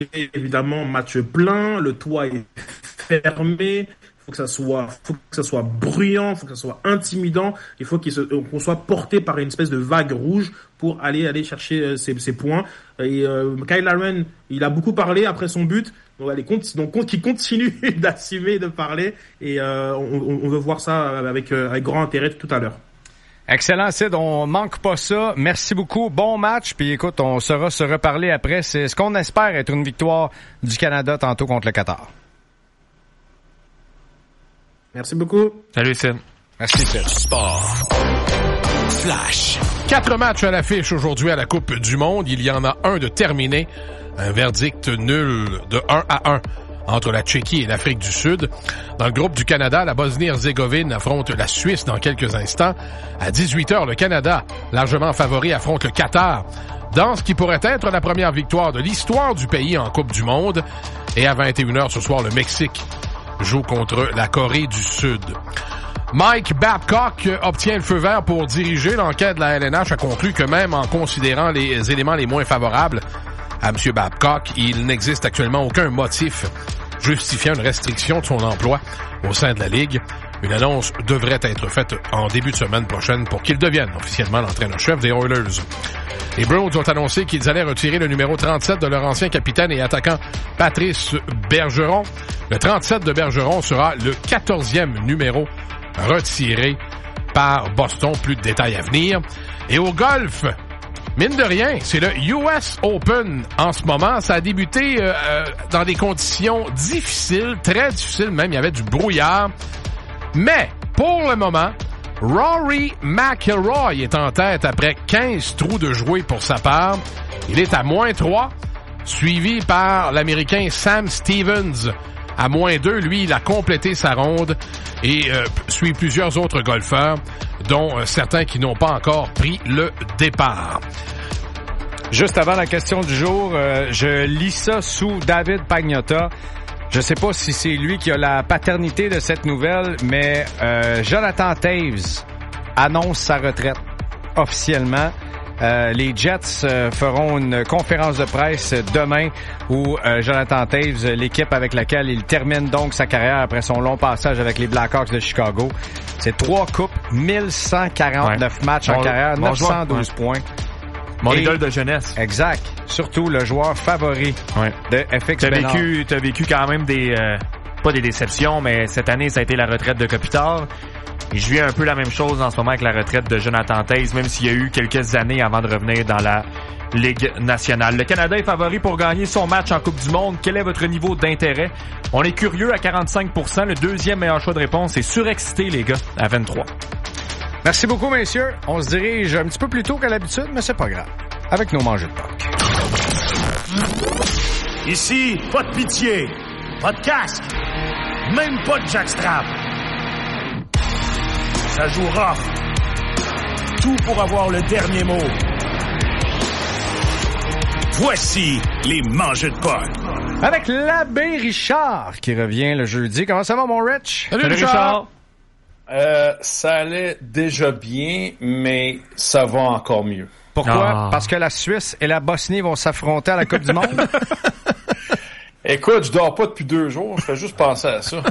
évidemment match plein, le toit est fermé. Faut que ça soit bruyant, faut que ça soit intimidant. Il faut qu'on soit porté par une espèce de vague rouge pour aller chercher ses points. Et Kyle Laren, il a beaucoup parlé après son but. Donc qu'il continue d'assumer de parler. Et on veut voir ça avec grand intérêt tout à l'heure. Excellent, Sid. On manque pas ça. Merci beaucoup. Bon match. Puis écoute, on saura se reparler après. C'est ce qu'on espère être une victoire du Canada tantôt contre le Qatar. Merci beaucoup. Salut, Sid. Merci, Sid. Sport. Flash. 4 matchs à l'affiche aujourd'hui à la Coupe du Monde. Il y en a un de terminé. Un verdict nul de 1-1 entre la Tchéquie et l'Afrique du Sud. Dans le groupe du Canada, la Bosnie-Herzégovine affronte la Suisse dans quelques instants. À 18h, le Canada, largement favori, affronte le Qatar dans ce qui pourrait être la première victoire de l'histoire du pays en Coupe du Monde. Et à 21h ce soir, le Mexique joue contre la Corée du Sud. Mike Babcock obtient le feu vert pour diriger. L'enquête de la LNH a conclu que même en considérant les éléments les moins favorables à M. Babcock, il n'existe actuellement aucun motif justifiant une restriction de son emploi au sein de la Ligue. Une annonce devrait être faite en début de semaine prochaine pour qu'il devienne officiellement l'entraîneur-chef des Oilers. Les Browns ont annoncé qu'ils allaient retirer le numéro 37 de leur ancien capitaine et attaquant Patrice Bergeron. Le 37 de Bergeron sera le 14e numéro retiré par Boston. Plus de détails à venir. Et au golf, mine de rien, c'est le US Open en ce moment. Ça a débuté dans des conditions difficiles, très difficiles même. Il y avait du brouillard. Mais, pour le moment, Rory McIlroy est en tête après 15 trous de jouer pour sa part. Il est à -3, suivi par l'Américain Sam Stevens à -2. Lui, il a complété sa ronde et suit plusieurs autres golfeurs, dont certains qui n'ont pas encore pris le départ. Juste avant la question du jour, je lis ça sous David Pagnotta. Je sais pas si c'est lui qui a la paternité de cette nouvelle, mais Jonathan Toews annonce sa retraite officiellement. Les Jets feront une conférence de presse demain où Jonathan Toews, l'équipe avec laquelle il termine donc sa carrière après son long passage avec les Blackhawks de Chicago. C'est 3 coupes, 1149 matchs en carrière, 912 points. Mon idole de jeunesse. Exact. Surtout le joueur favori de FX Bénard. T'as vécu quand même pas des déceptions, mais cette année, ça a été la retraite de Kopitar. Et je vis un peu la même chose en ce moment avec la retraite de Jonathan Toews, même s'il y a eu quelques années avant de revenir dans la Ligue nationale. Le Canada est favori pour gagner son match en Coupe du Monde. Quel est votre niveau d'intérêt? On est curieux à 45%. Le deuxième meilleur choix de réponse est surexcité, les gars, à 23%. Merci beaucoup, messieurs. On se dirige un petit peu plus tôt qu'à l'habitude, mais c'est pas grave. Avec nos mangées de Pâques. Ici, pas de pitié, pas de casque, même pas de jackstrap. Ça joue rough. Tout pour avoir le dernier mot. Voici les mangées de Pâques. Avec l'abbé Richard qui revient le jeudi. Comment ça va, mon Rich? Salut Richard! Ça allait déjà bien, mais ça va encore mieux. Pourquoi? Parce que la Suisse et la Bosnie vont s'affronter à la Coupe du Monde? Écoute, je dors pas depuis 2 jours, je fais juste penser à ça.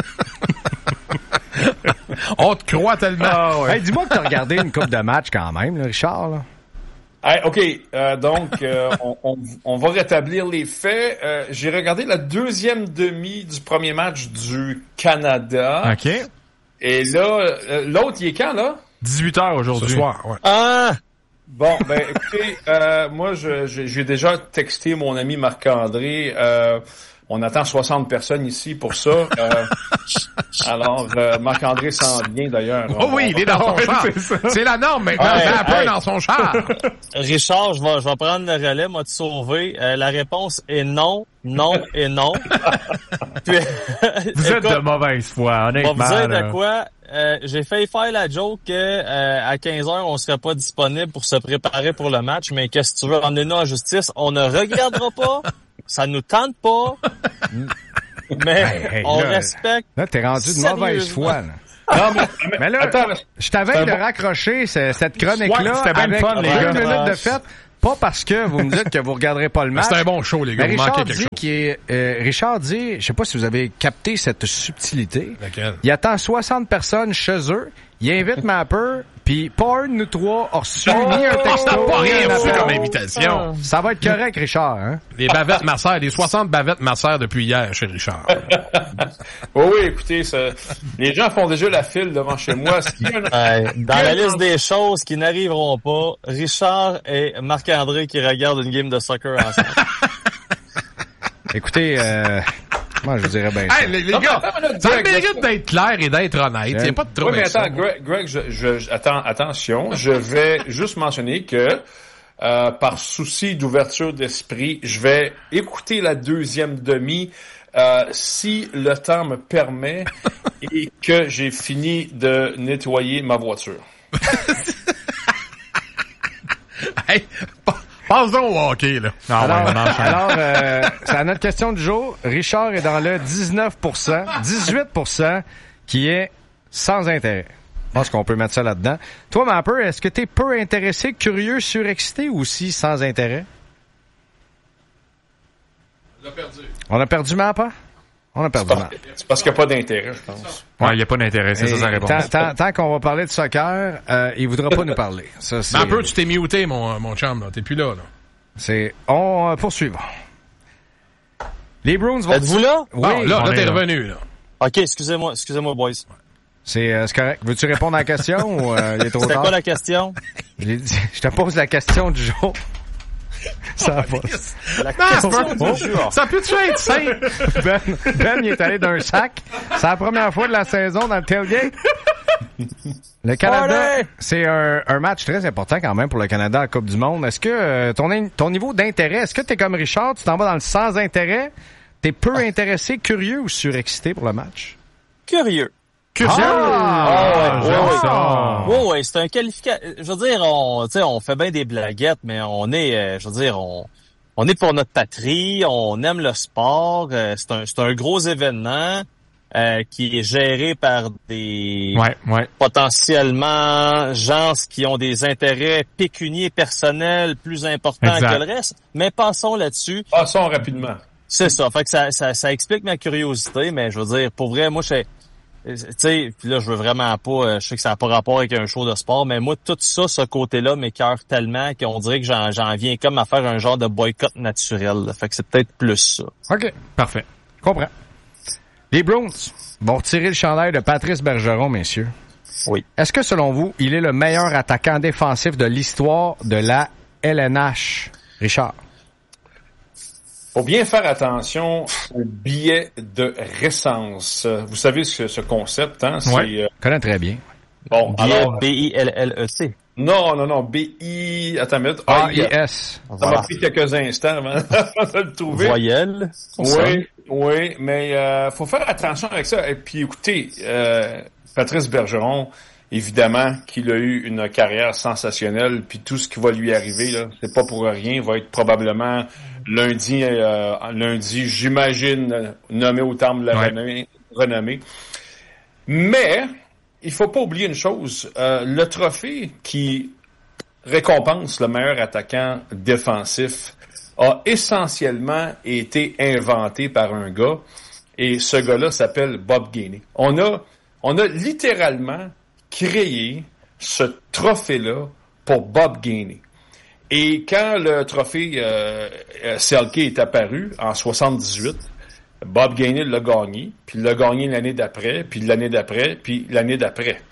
On te croit tellement. Ah, ouais. Hey, dis-moi que t'as regardé une coupe de match quand même, là, Richard. Là. Hey, OK, donc on va rétablir les faits. J'ai regardé la deuxième demi du premier match du Canada. OK. Et là, l'autre, il est quand, là? 18h aujourd'hui. Ce soir, ouais. Ah! Bon, ben écoutez, moi, j'ai déjà texté mon ami Marc-André. On attend 60 personnes ici pour ça. Alors, Marc-André s'en vient d'ailleurs. Oh oui, il est dans son char. C'est la norme maintenant. C'est un peu dans son char. Richard, je vais prendre le relais, moi, te sauver. La réponse est non, non et non. Puis, vous êtes de mauvaise foi, honnêtement. On va vous dire de quoi. J'ai failli faire la joke que à 15h, on serait pas disponible pour se préparer pour le match, mais qu'est-ce que tu veux, ramener-nous en justice? On ne regardera pas. Ça nous tente pas. Mais on respecte. Là, t'es rendu de mauvaise foi, là. Non, mais là, attends, je t'avais de raccrocher cette chronique-là. Ouais, c'était bien avec fun, les gars. 2 minutes de fête. Pas parce que vous me dites que vous regarderez pas le match. C'est un bon show, les gars. Mais Vous Richard manquez quelque chose. Richard dit, je sais pas si vous avez capté cette subtilité. Laquelle? Il attend 60 personnes chez eux. Il invite Mapper, puis pas un de nous trois a reçu ni un texto. Pas ni rien un reçu appel. comme invitation. Ça va être correct, Richard, hein? Les bavettes Mercer, les 60 bavettes Mercer depuis hier chez Richard. Oui, écoutez, les gens font déjà la file devant chez moi. Dans la liste des choses qui n'arriveront pas, Richard et Marc-André qui regardent une game de soccer ensemble. Écoutez, moi, je vous dirais bien ça. Hey, les gars, ça mérite d'être clair et d'être honnête. Il n'y a pas de trop. Oui, mais attends, Greg, attention, je vais juste mentionner que par souci d'ouverture d'esprit, je vais écouter la deuxième demi si le temps me permet et que j'ai fini de nettoyer ma voiture. Hey, passe donc au hockey, là. Alors, c'est à notre question du jour. Richard est dans le 19%, 18% qui est sans intérêt. Je pense qu'on peut mettre ça là-dedans. Toi, Mapper, est-ce que t'es peu intéressé, curieux, surexcité ou aussi sans intérêt? On a perdu Mapper? On a perdu Mapper. C'est parce qu'il n'y a pas d'intérêt, je pense. Ouais, il n'y a pas d'intérêt, c'est ça sa réponse. Tant qu'on va parler de soccer, il voudra pas nous parler. Ça, c'est... Mapper, tu t'es muté, mon chum, là. T'es plus là. On poursuivons. Les Bruins vont... Êtes-vous là? Oui. Là, t'es revenu, là. OK, excusez-moi, boys. C'est correct. Veux-tu répondre à la question ou il est trop tard? C'était quoi la question? Je te pose la question du jour. Ça va. La question du jour. Ça peut-tu être simple? Ben, il est allé d'un sac. C'est la première fois de la saison dans le tailgate. Le Canada, c'est un match très important quand même pour le Canada à la Coupe du Monde. Est-ce que ton niveau d'intérêt, est-ce que t'es comme Richard, tu t'en vas dans le sans intérêt? T'es peu intéressé, curieux ou surexcité pour le match? Curieux. Ouais, c'est un qualificatif. Je veux dire, on fait bien des blaguettes, mais on est, on est pour notre patrie, on aime le sport. C'est un gros événement qui est géré par des potentiellement gens qui ont des intérêts pécuniers personnels plus importants que le reste. Mais passons là-dessus. Passons rapidement. C'est ça. Fait que ça explique ma curiosité, mais je veux dire, pour vrai, moi, tu sais, puis là, je veux vraiment pas, je sais que ça n'a pas rapport avec un show de sport, mais moi, tout ça, ce côté-là m'écoeure tellement qu'on dirait que j'en viens comme à faire un genre de boycott naturel. Là. Fait que c'est peut-être plus ça. OK. Parfait. Comprends. Les Bruins vont retirer le chandail de Patrice Bergeron, messieurs. Oui. Est-ce que, selon vous, il est le meilleur attaquant défensif de l'histoire de la LNH? Richard? Faut bien faire attention au billet de récence. Vous savez ce concept, hein? Oui, je connais très bien. Bon, alors... B-I-L-L-E-C. Non, B-I... Attends une minute. A-I-S. Ça m'a pris quelques instants avant de le trouver. Voyelle. Oui, mais faut faire attention avec ça. Et puis, écoutez, Patrice Bergeron, évidemment qu'il a eu une carrière sensationnelle, puis tout ce qui va lui arriver, là, c'est pas pour rien, il va être probablement lundi, j'imagine, nommé au temple de la renommée. Mais, il faut pas oublier une chose, le trophée qui récompense le meilleur attaquant défensif a essentiellement été inventé par un gars, et ce gars-là s'appelle Bob Gainey. On a littéralement créé ce trophée-là pour Bob Gainey. Et quand le trophée Selke est apparu en 78, Bob Gainey l'a gagné, puis il l'a gagné l'année d'après, puis l'année d'après, puis l'année d'après.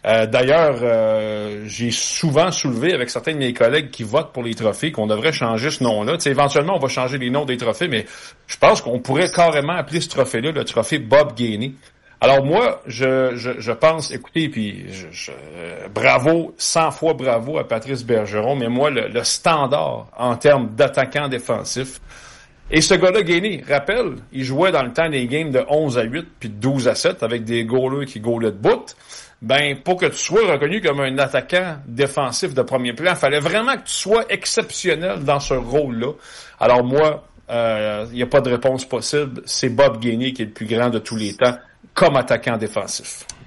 D'ailleurs, j'ai souvent soulevé avec certains de mes collègues qui votent pour les trophées qu'on devrait changer ce nom-là. Tu sais, éventuellement, on va changer les noms des trophées, mais je pense qu'on pourrait carrément appeler ce trophée-là le trophée Bob Gainey. Alors moi, je pense, écoutez, puis bravo, 100 fois bravo à Patrice Bergeron, mais moi, le standard en termes d'attaquant défensif, et ce gars-là, Gainey, rappelle, il jouait dans le temps des games de 11-8 puis de 12-7 avec des goalers qui goalaient de bout. Ben, pour que tu sois reconnu comme un attaquant défensif de premier plan, il fallait vraiment que tu sois exceptionnel dans ce rôle-là. Alors moi, il n'y a pas de réponse possible. C'est Bob Gainey qui est le plus grand de tous les temps comme attaquant défensif.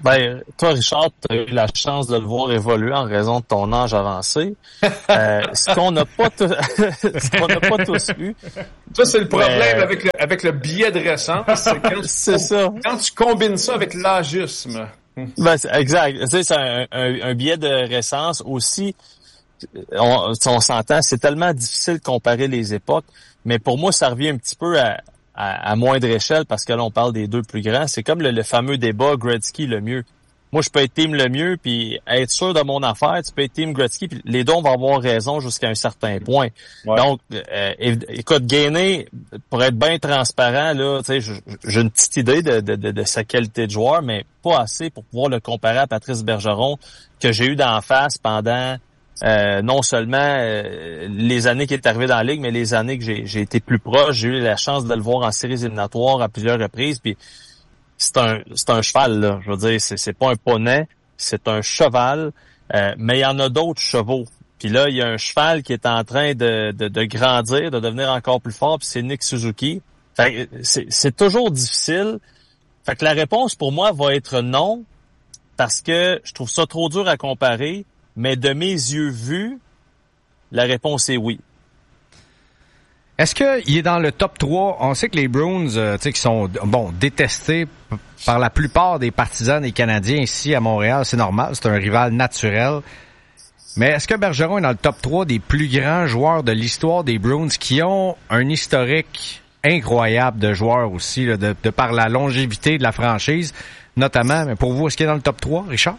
Toi, Richard, tu as eu la chance de le voir évoluer en raison de ton âge avancé. Ce qu'on n'a pas, tous eu. Ça, c'est le problème avec le biais de récence. C'est ça. Quand tu combines ça avec l'agisme. Exact. Tu sais, c'est un biais de récence aussi. On s'entend, c'est tellement difficile de comparer les époques. Mais pour moi, ça revient un petit peu à moindre échelle parce que là, on parle des deux plus grands. C'est comme le fameux débat Gretzky le mieux. Moi, je peux être team le mieux puis être sûr de mon affaire. Tu peux être team Gretzky puis les deux vont avoir raison jusqu'à un certain point. Ouais. Donc, écoute, Gainé, pour être bien transparent, là, tu sais, j'ai une petite idée de sa qualité de joueur, mais pas assez pour pouvoir le comparer à Patrice Bergeron que j'ai eu d'en face pendant non seulement les années qu'il est arrivé dans la Ligue, mais les années que j'ai été plus proche. J'ai eu la chance de le voir en séries éliminatoires à plusieurs reprises. Puis c'est un cheval, là. Je veux dire, c'est pas un poney, c'est un cheval. Mais il y en a d'autres chevaux. Puis là, il y a un cheval qui est en train de grandir, de devenir encore plus fort, puis c'est Nick Suzuki. Fait que c'est toujours difficile. Fait que la réponse pour moi va être non, parce que je trouve ça trop dur à comparer. Mais de mes yeux vus, la réponse est oui. Est-ce qu'il est dans le top 3? On sait que les Bruins, tu sais, qui sont, détestés par la plupart des partisans des Canadiens ici à Montréal, c'est normal, c'est un rival naturel. Mais est-ce que Bergeron est dans le top 3 des plus grands joueurs de l'histoire des Bruins qui ont un historique incroyable de joueurs aussi, là, de par la longévité de la franchise, notamment? Mais pour vous, est-ce qu'il est dans le top 3, Richard?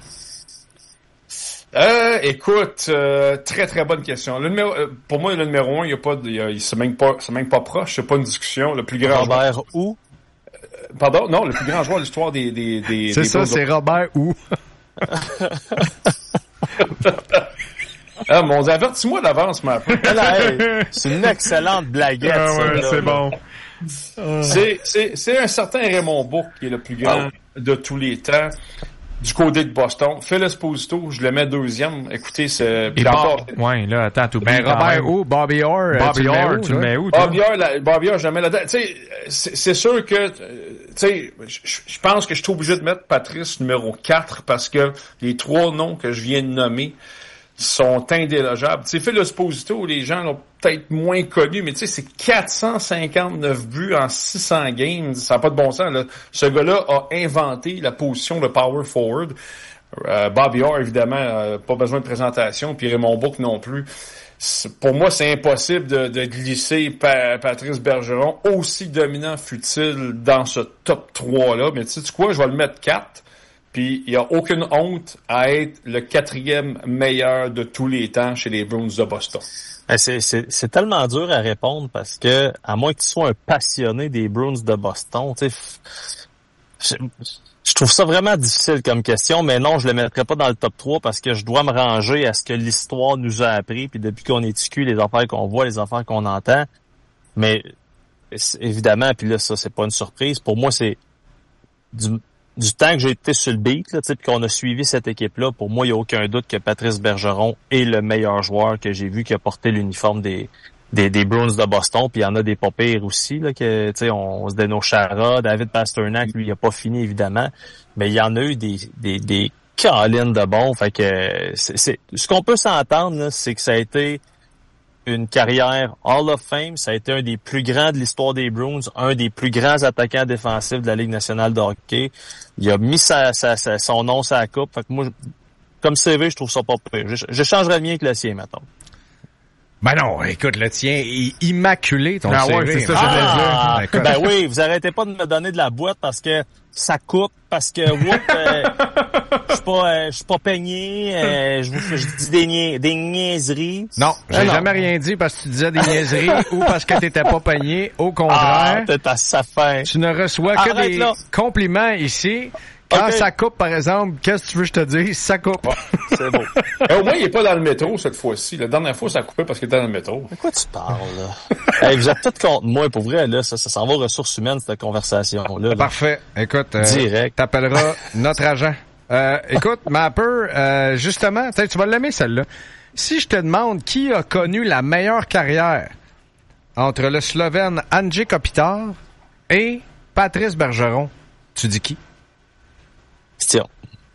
Écoute, très très bonne question. Pour moi, le numéro 1, c'est même pas proche, c'est pas une discussion. Le plus grand Robert joueur. Où? Pardon, non, le plus grand joueur de l'histoire des c'est des ça, c'est Robert Où? Ah mon Dieu, avertis-moi d'avance, ma c'est une excellente blaguette. Ah ouais, c'est bon. C'est un certain Raymond Bourque qui est le plus grand de tous les temps. Du côté de Boston. Phil Esposito, je le mets deuxième. Écoutez, c'est... Ouais, là, attends, t'oublies. Robert Où? Bobby Orr. Tu le mets où? Bobby Orr, je le mets là-dedans. Tu sais, c'est sûr que, tu sais, je pense que je suis obligé de mettre Patrice numéro 4 parce que les trois noms que je viens de nommer sont indélogeables. Tu sais, Phil Esposito, les gens l'ont peut-être moins connu, mais tu sais, c'est 459 buts en 600 games. Ça n'a pas de bon sens, là. Ce gars-là a inventé la position de power forward. Bobby Orr, évidemment, pas besoin de présentation, puis Raymond Bourque non plus. Pour moi, c'est impossible de glisser Patrice Bergeron, aussi dominant fut-il dans ce top 3-là. Mais tu sais quoi, je vais le mettre 4. Puis il n'y a aucune honte à être le 4e meilleur de tous les temps chez les Bruins de Boston. C'est tellement dur à répondre parce que, à moins que tu sois un passionné des Bruins de Boston, tu sais, je trouve ça vraiment difficile comme question, mais non, je le mettrai pas dans le top 3 parce que je dois me ranger à ce que l'histoire nous a appris, puis depuis qu'on est TQ, les affaires qu'on voit, les affaires qu'on entend. Mais évidemment, puis là, ça, c'est pas une surprise. Pour moi, c'est du temps que j'ai été sur le beat, là, puis qu'on a suivi cette équipe-là, pour moi, il n'y a aucun doute que Patrice Bergeron est le meilleur joueur que j'ai vu qui a porté l'uniforme des Bruins de Boston, puis il y en a des pas pires aussi, là, que, tu sais, on se Zdeno Chara, David Pastrnak, lui, il a pas fini, évidemment, mais il y en a eu des câlines de bons, fait que, c'est ce qu'on peut s'entendre, là, c'est que ça a été une carrière Hall of Fame, ça a été un des plus grands de l'histoire des Bruins, un des plus grands attaquants défensifs de la Ligue nationale de hockey. Il a mis son nom sur la coupe. Fait que moi, comme CV, je trouve ça pas pire. Je changerais bien que le sien, mettons. Ben non, écoute, le tien est immaculé, ton CV. Ouais, c'est ça, ben oui, vous arrêtez pas de me donner de la boîte parce que ça coupe, parce que je suis pas peigné, je dis des niaiseries. Non, j'ai jamais rien dit parce que tu disais des niaiseries ou parce que t'étais pas peigné. Au contraire, t'es à sa fin. Tu ne reçois que des compliments ici. Quand ça coupe, par exemple, qu'est-ce que tu veux que je te dise? Ça coupe. C'est beau. Au moins, il est pas dans le métro cette fois-ci. La dernière fois, ça a coupé parce qu'il était dans le métro. De quoi tu parles, là? Hey, vous êtes tous contre moi, pour vrai, là. Ça s'en va aux ressources humaines, cette conversation-là. Là. Parfait. Écoute, direct. T'appelleras notre agent. Écoute, Mapper, justement, tu vas l'aimer, celle-là. Si je te demande qui a connu la meilleure carrière entre le Slovène Andrzej Kopitar et Patrice Bergeron, tu dis qui? question.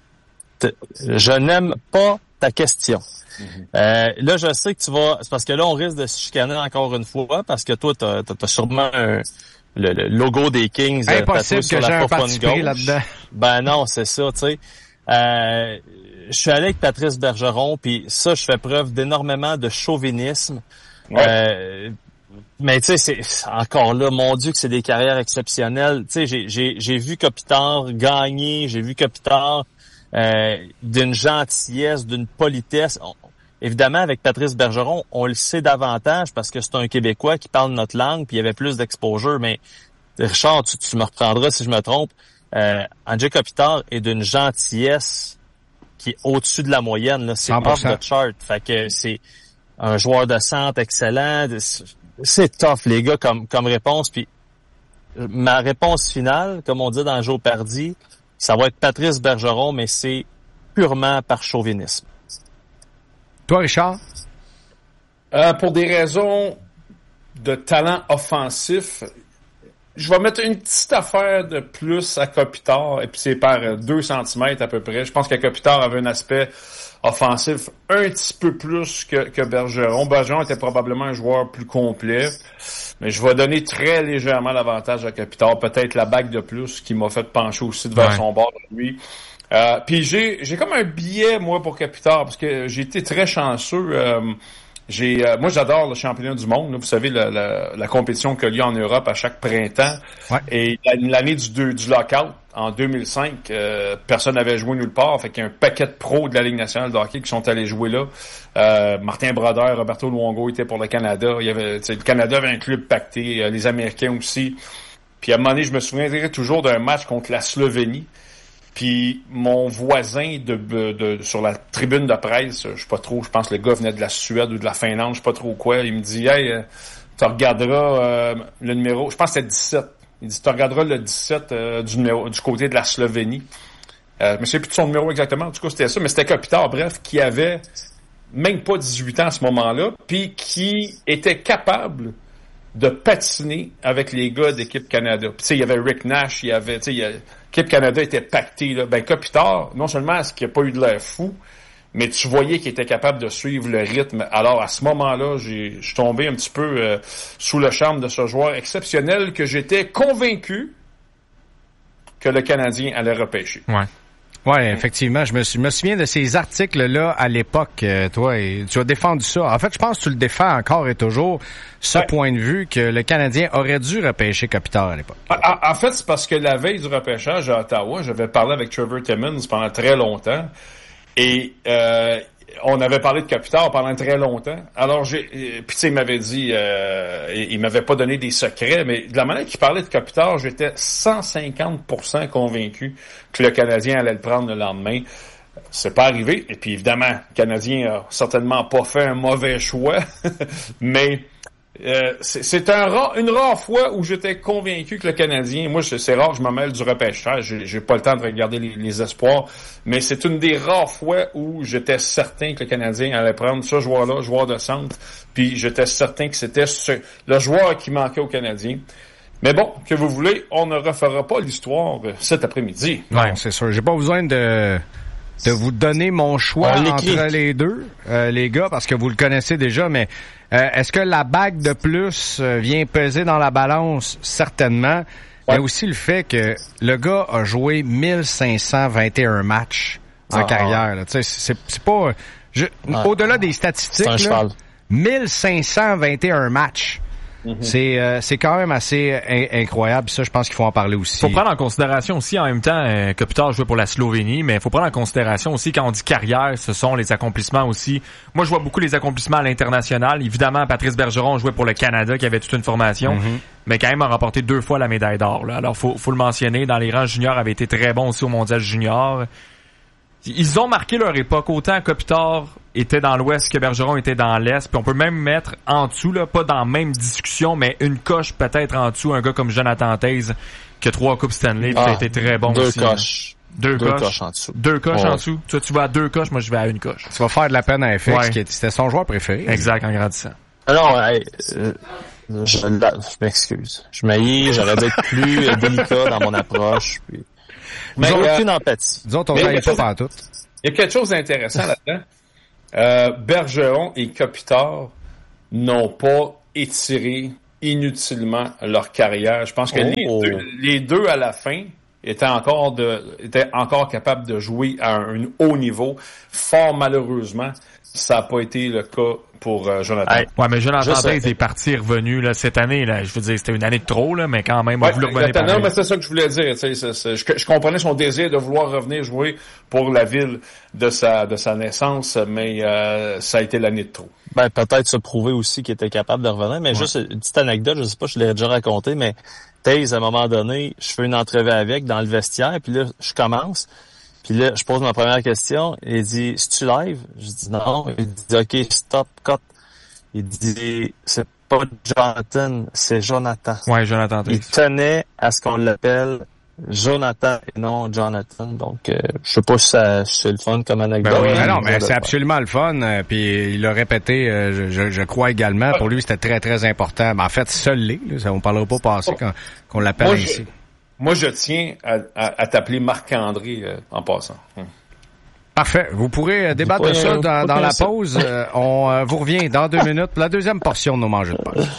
Je n'aime pas ta question. Là, je sais que tu vas... C'est parce que là, on risque de se chicaner encore une fois, parce que toi, t'as sûrement le logo des Kings. Impossible que j'ai un parti pris là-dedans. Ben non, c'est ça, tu sais. Je suis allé avec Patrice Bergeron, puis ça, je fais preuve d'énormément de chauvinisme. Ouais. Mais tu sais, c'est encore là, mon Dieu, que c'est des carrières exceptionnelles. Tu sais, j'ai vu Kopitar gagner, j'ai vu Kopitar d'une gentillesse, d'une politesse. Évidemment, avec Patrice Bergeron, on le sait davantage parce que c'est un Québécois qui parle notre langue, puis il y avait plus d'exposure. Mais Richard, tu me reprendras si je me trompe. Andrei Kopitar est d'une gentillesse qui est au-dessus de la moyenne. Là. C'est off the chart. Fait que c'est un joueur de centre excellent. C'est tough, les gars, comme réponse. Puis ma réponse finale, comme on dit dans Joe Pardy, ça va être Patrice Bergeron, mais c'est purement par chauvinisme. Toi, Richard? Pour des raisons de talent offensif, je vais mettre une petite affaire de plus à Kopitar, et puis c'est par 2 cm à peu près. Je pense que Kopitar avait un aspect offensif un petit peu plus que Bergeron. Bergeron était probablement un joueur plus complet, mais je vais donner très légèrement l'avantage à Kopitar. Peut-être la bague de plus qui m'a fait pencher aussi vers son bord de lui. Puis j'ai comme un billet, moi, pour Kopitar, parce que j'ai été très chanceux. Moi, j'adore le championnat du monde. Là, vous savez, la compétition qu'il y a en Europe à chaque printemps. Ouais. Et l'année du lockout, en 2005, personne n'avait joué nulle part. Fait qu'il y a un paquet de pros de la Ligue nationale de hockey qui sont allés jouer là. Martin Brodeur, Roberto Luongo étaient pour le Canada. Le Canada avait un club pacté, les Américains aussi. Puis à un moment donné, je me souviendrai toujours d'un match contre la Slovénie. Puis mon voisin sur la tribune de presse, je sais pas trop, je pense que le gars venait de la Suède ou de la Finlande, je sais pas trop quoi, il me dit « Hey, tu regarderas le numéro, je pense que c'était 17. » Il dit « Tu regarderas le 17 du côté de la Slovénie. » Je me souviens plus de son numéro exactement, en tout cas c'était ça, mais c'était Kopitar, bref, qui avait même pas 18 ans à ce moment-là, puis qui était capable de patiner avec les gars d'équipe Canada. Puis tu sais, il y avait Rick Nash, il y avait, tu sais, l'équipe Canada était pactée, là. Ben, Kopitar, non seulement est-ce qu'il n'a pas eu de l'air fou, mais tu voyais qu'il était capable de suivre le rythme. Alors, à ce moment-là, je suis tombé un petit peu sous le charme de ce joueur exceptionnel que j'étais convaincu que le Canadien allait repêcher. Ouais. Ouais, effectivement, je me souviens de ces articles-là à l'époque, toi, et tu as défendu ça. En fait, je pense que tu le défends encore et toujours, ce point de vue que le Canadien aurait dû repêcher Kopitar à l'époque. En fait, c'est parce que la veille du repêchage à Ottawa, j'avais parlé avec Trevor Timmons pendant très longtemps, et on avait parlé de Kopitar pendant très longtemps. Alors, puis tu sais, il m'avait dit, il m'avait pas donné des secrets, mais de la manière qu'il parlait de Kopitar, j'étais 150% convaincu que le Canadien allait le prendre le lendemain. C'est pas arrivé. Et puis, évidemment, le Canadien a certainement pas fait un mauvais choix, mais c'est une rare fois où j'étais convaincu que le Canadien, moi c'est rare que je me mêle du repêchage, j'ai pas le temps de regarder les espoirs, mais c'est une des rares fois où j'étais certain que le Canadien allait prendre ce joueur-là, joueur de centre, puis j'étais certain que c'était le joueur qui manquait au Canadien. Mais bon, que vous voulez, on ne refera pas l'histoire cet après-midi. Ouais, c'est sûr. J'ai pas besoin de vous donner mon choix entre les deux, les gars, parce que vous le connaissez déjà, mais est-ce que la bague de plus vient peser dans la balance? Certainement. Mais aussi le fait que le gars a joué 1521 matchs en carrière. Là. Tu sais, c'est pas... Au-delà des statistiques, là, 1521 matchs. Mm-hmm. C'est quand même assez incroyable. Ça, je pense qu'il faut en parler aussi. Faut prendre en considération aussi, en même temps, Kopitar jouait pour la Slovénie, mais il faut prendre en considération aussi, quand on dit carrière, ce sont les accomplissements aussi. Moi, je vois beaucoup les accomplissements à l'international. Évidemment, Patrice Bergeron jouait pour le Canada, qui avait toute une formation, mais quand même a remporté 2 fois la médaille d'or. Là. Alors, faut le mentionner. Dans les rangs juniors, avait été très bon aussi au mondial junior. Ils ont marqué leur époque. Autant Kopitar était dans l'Ouest que Bergeron était dans l'Est. Puis on peut même mettre en dessous, là, pas dans la même discussion, mais une coche peut-être en dessous, un gars comme Jonathan Toews qui a 3 Coupes Stanley, qui a été très bon aussi. Deux coches en dessous. 2 coches en dessous. Toi, tu vas à 2 coches, moi je vais à 1 coche. Tu vas faire de la peine à FX, c'était son joueur préféré. Exact, en grandissant. Alors, je m'excuse. Je m'haïs, j'aurais dû être plus délicat dans mon approche. Puis... Mais aucune empathie. Nous autres, on n'arrive pas partout. Il y a quelque chose d'intéressant là-dedans. Bergeron et Kopitar n'ont pas étiré inutilement leur carrière. Je pense que les deux à la fin étaient encore capables de jouer à un haut niveau. Fort malheureusement, ça n'a pas été le cas pour Jonathan. Ouais, mais Jonathan Toews est parti revenu là, cette année. Là, je veux dire, c'était une année de trop, là, mais quand même, on voulait revenir. Non, mais c'est ça que je voulais dire. Je comprenais son désir de vouloir revenir jouer pour la ville de sa naissance, mais ça a été l'année de trop. Ben, peut-être se prouver aussi qu'il était capable de revenir, mais juste une petite anecdote, je sais pas, je l'ai déjà raconté, mais Toews, à un moment donné, je fais une entrevue avec dans le vestiaire, puis là, je commence. Puis là, je pose ma première question. Il dit, c'est-tu live? Je dis non. Il dit, OK, stop, cut. Il dit, c'est pas Jonathan, c'est Jonathan. Ouais, Jonathan. Il tenait à ce qu'on l'appelle Jonathan et non Jonathan. Donc, je sais pas si c'est le fun comme anecdote. Ben oui, non, mais c'est absolument le fun. Puis il l'a répété, je crois également. Pour lui, c'était très, très important. Mais en fait, seul l'est. Ça, on parlera pas passé qu'on l'appelle ainsi. Moi, je tiens à t'appeler Marc-André en passant. Parfait. Vous pourrez débattre de ça dans la pause. On vous revient dans 2 minutes pour la deuxième portion de nos mangeux de poche.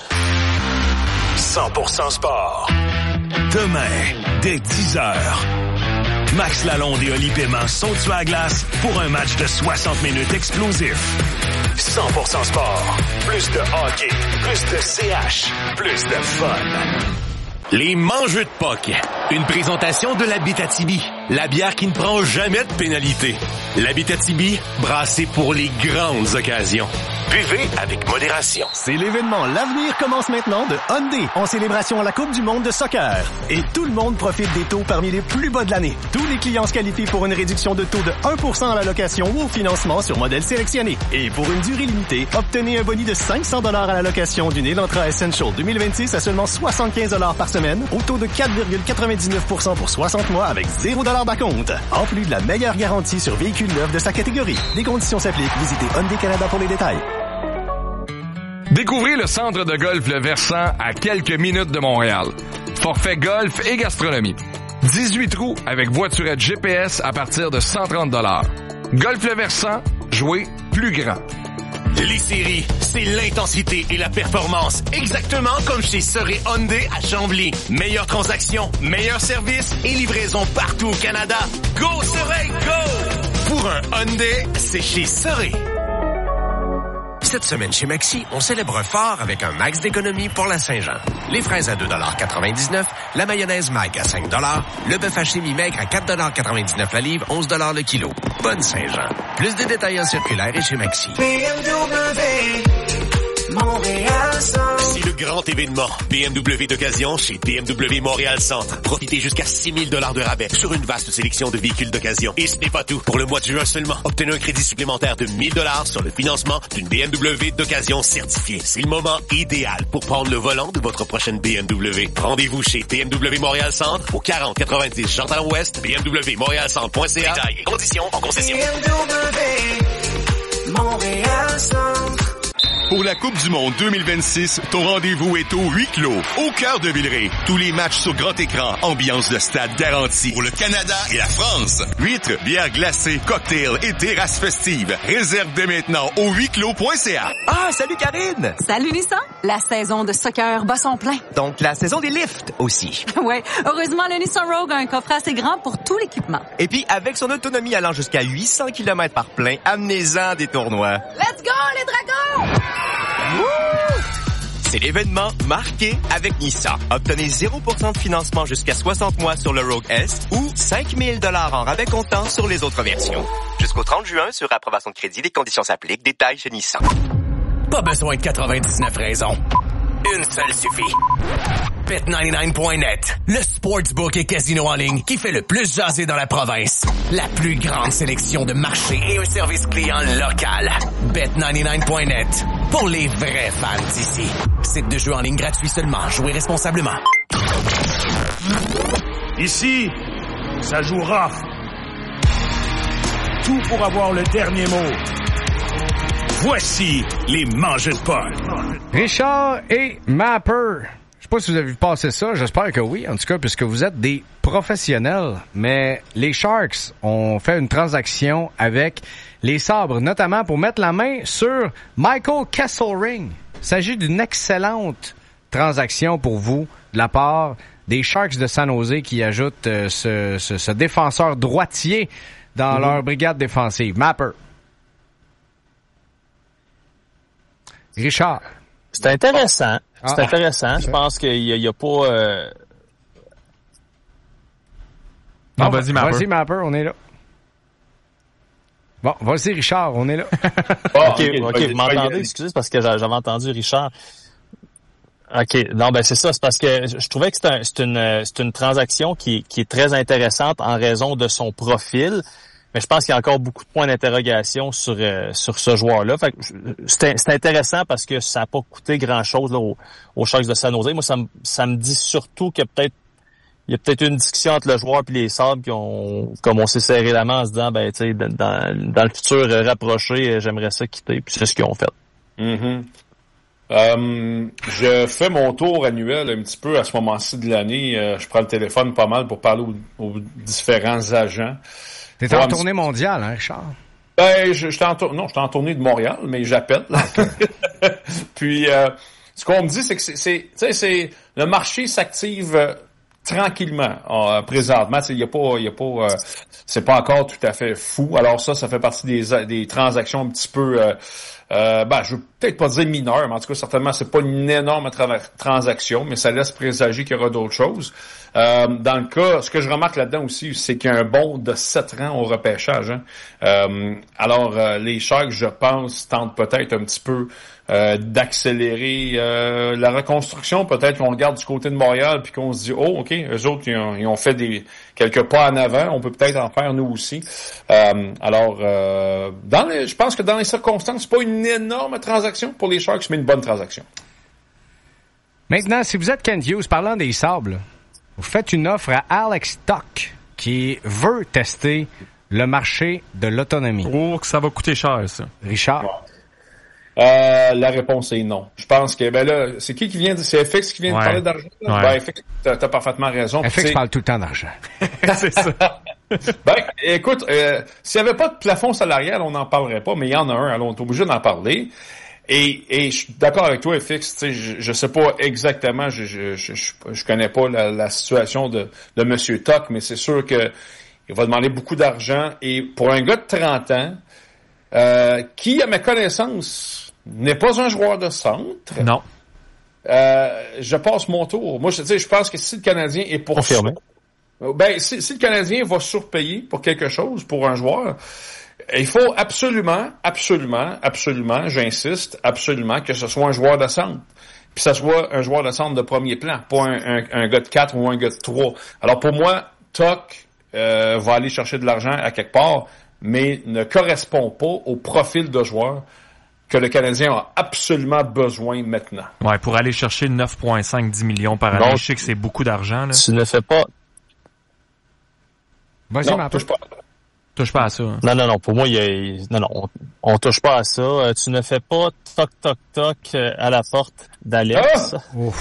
100% sport. Demain, dès 10h. Max Lalonde et Oli Paiement sont sur la glace pour un match de 60 minutes explosif. 100% sport. Plus de hockey, plus de CH, plus de fun. Les mangeux de puck. Une présentation de l'Abitibi. La bière qui ne prend jamais de pénalité. L'Abitibi, brassée pour les grandes occasions. Buvez avec modération. C'est l'événement L'avenir commence maintenant de Hyundai en célébration à la Coupe du monde de soccer. Et tout le monde profite des taux parmi les plus bas de l'année. Tous les clients se qualifient pour une réduction de taux de 1% à la location ou au financement sur modèle sélectionné. Et pour une durée limitée, obtenez un boni de $500 à la location d'une Elantra Essential 2026 à seulement $75 par semaine, au taux de 4,99% pour 60 mois avec $0 d'acompte. En plus de la meilleure garantie sur véhicules neufs de sa catégorie. Des conditions s'appliquent. Visitez Hyundai Canada pour les détails. Découvrez le centre de golf Le Versant à quelques minutes de Montréal. Forfait golf et gastronomie. 18 trous avec voiturette GPS à partir de $130. Golf Le Versant, jouez plus grand. Les séries, c'est l'intensité et la performance. Exactement comme chez Soré Hyundai à Chambly. Meilleure transaction, meilleur service et livraison partout au Canada. Go Soré, go! Pour un Hyundai, c'est chez Soré. Cette semaine chez Maxi, on célèbre fort avec un max d'économie pour la Saint-Jean. Les fraises à 2,99 $, la mayonnaise Mike à 5 $, le bœuf haché mi-maigre à 4,99 $ la livre, 11 $ le kilo. Bonne Saint-Jean. Plus de détails en circulaire et chez Maxi. C'est le grand événement BMW d'occasion chez BMW Montréal Centre. Profitez jusqu'à 6 000 $ de rabais sur une vaste sélection de véhicules d'occasion. Et ce n'est pas tout. Pour le mois de juin seulement, obtenez un crédit supplémentaire de 1 000 $ sur le financement d'une BMW d'occasion certifiée. C'est le moment idéal pour prendre le volant de votre prochaine BMW. Rendez-vous chez BMW Montréal Centre au 4090 Jean-Talon-Ouest, bmwmontrealcentre.ca. Détails et conditions en concession. BMW Montréal Centre. Pour la Coupe du monde 2026, ton rendez-vous est au huis clos, au cœur de Villeray. Tous les matchs sur grand écran, ambiance de stade garantie. Pour le Canada et la France, huîtres, bières glacées, cocktails et terrasses festives. Réserve dès maintenant au huisclos.ca. Ah, salut Karine! Salut Nissan! La saison de soccer bat son plein. Donc la saison des lifts aussi. Ouais, heureusement le Nissan Rogue a un coffret assez grand pour tout l'équipement. Et puis avec son autonomie allant jusqu'à 800 km par plein, amenez-en des tournois. Let's go les dragons! C'est l'événement marqué avec Nissan. Obtenez 0% de financement jusqu'à 60 mois sur le Rogue S ou 5 000 $ en rabais comptant sur les autres versions. Jusqu'au 30 juin, sur approbation de crédit, les conditions s'appliquent. Détails chez Nissan. Pas besoin de 99 raisons. Une seule suffit. Bet99.net, le sportsbook et casino en ligne qui fait le plus jaser dans la province. La plus grande sélection de marchés et un service client local. Bet99.net, pour les vrais fans d'ici. Site de jeu en ligne gratuit seulement. Jouez responsablement. Ici, ça joue rough. Tout pour avoir le dernier mot. Voici les mangeux de Paul. Richard et Mapper. Je pas si vous avez vu passer ça, j'espère que oui, en tout cas, puisque vous êtes des professionnels, mais les Sharks ont fait une transaction avec les Sabres, notamment pour mettre la main sur Michael Kesselring. Il s'agit d'une excellente transaction pour vous, de la part des Sharks de San Jose, qui ajoutent ce défenseur droitier dans leur brigade défensive. Mapper. Richard. C'est intéressant. C'est intéressant. Je pense qu'il y a pas... Non, vas-y, Mapper. Vas-y, Mapper, on est là. Bon, vas-y, Richard, on est là. OK, vous m'entendez? Excusez, parce que j'avais entendu Richard. OK. Non, ben c'est ça. C'est parce que je trouvais que c'est une transaction qui est très intéressante en raison de son profil. Mais je pense qu'il y a encore beaucoup de points d'interrogation sur ce joueur-là. Fait que c'est intéressant parce que ça n'a pas coûté grand-chose là, aux Sharks de San Jose. Moi, ça me dit surtout que il y a peut-être une discussion entre le joueur et les Sabres comme on s'est serré la main en se disant, ben, tu sais, dans le futur rapproché, j'aimerais ça quitter. Puis c'est ce qu'ils ont fait. Mm-hmm. Je fais mon tour annuel un petit peu à ce moment-ci de l'année. Je prends le téléphone pas mal pour parler aux différents agents. T'es en tournée mondiale, hein, Richard? Ben, je suis en tournée de Montréal, mais j'appelle. Puis, ce qu'on me dit, c'est que le marché s'active tranquillement présentement. Il y a pas, c'est pas encore tout à fait fou. Alors ça fait partie des transactions un petit peu, je veux peut-être pas dire mineures, mais en tout cas certainement c'est pas une énorme transaction, mais ça laisse présager qu'il y aura d'autres choses. Dans le cas, ce que je remarque là-dedans aussi, c'est qu'il y a un bond de 7 rangs au repêchage. Hein. Alors, les Sharks, je pense, tentent peut-être un petit peu d'accélérer la reconstruction. Peut-être qu'on regarde du côté de Montréal puis qu'on se dit, oh, OK, eux autres, ils ont fait quelques pas en avant. On peut peut-être en faire nous aussi. Je pense que dans les circonstances, c'est pas une énorme transaction pour les Sharks, mais une bonne transaction. Maintenant, si vous êtes Kent Hughes, parlant des Sables, vous faites une offre à Alex Tuch qui veut tester le marché de l'autonomie. Oh, que ça va coûter cher, ça. Richard? La réponse est non. Je pense que, là, c'est qui vient c'est FX qui vient de parler d'argent? Ouais. FX, t'as parfaitement raison. FX parle tout le temps d'argent. C'est ça. Écoute, s'il n'y avait pas de plafond salarial, on n'en parlerait pas, mais il y en a un, alors on est obligé d'en parler. Et je suis d'accord avec toi, FX, tu sais, je sais pas exactement, je connais pas la situation de Monsieur Tuch, mais c'est sûr que il va demander beaucoup d'argent. Et pour un gars de 30 ans, qui, à ma connaissance, n'est pas un joueur de centre. Non. Je passe mon tour. Moi, je pense que si le Canadien est pour confirmé. Si le Canadien va surpayer pour quelque chose, pour un joueur, il faut absolument, j'insiste, absolument que ce soit un joueur de centre. Puis ça soit un joueur de centre de premier plan, pas un gars de 4 ou un gars de 3. Alors pour moi, Tuch va aller chercher de l'argent à quelque part, mais ne correspond pas au profil de joueur que le Canadien a absolument besoin maintenant. Ouais, pour aller chercher 9,5-10 millions par année, je sais que c'est beaucoup d'argent. Là. Tu ne fais pas... Vas-y, touche pas à ça. Hein. Non. Pour moi, on touche pas à ça. Tu ne fais pas toc à la porte d'Alex.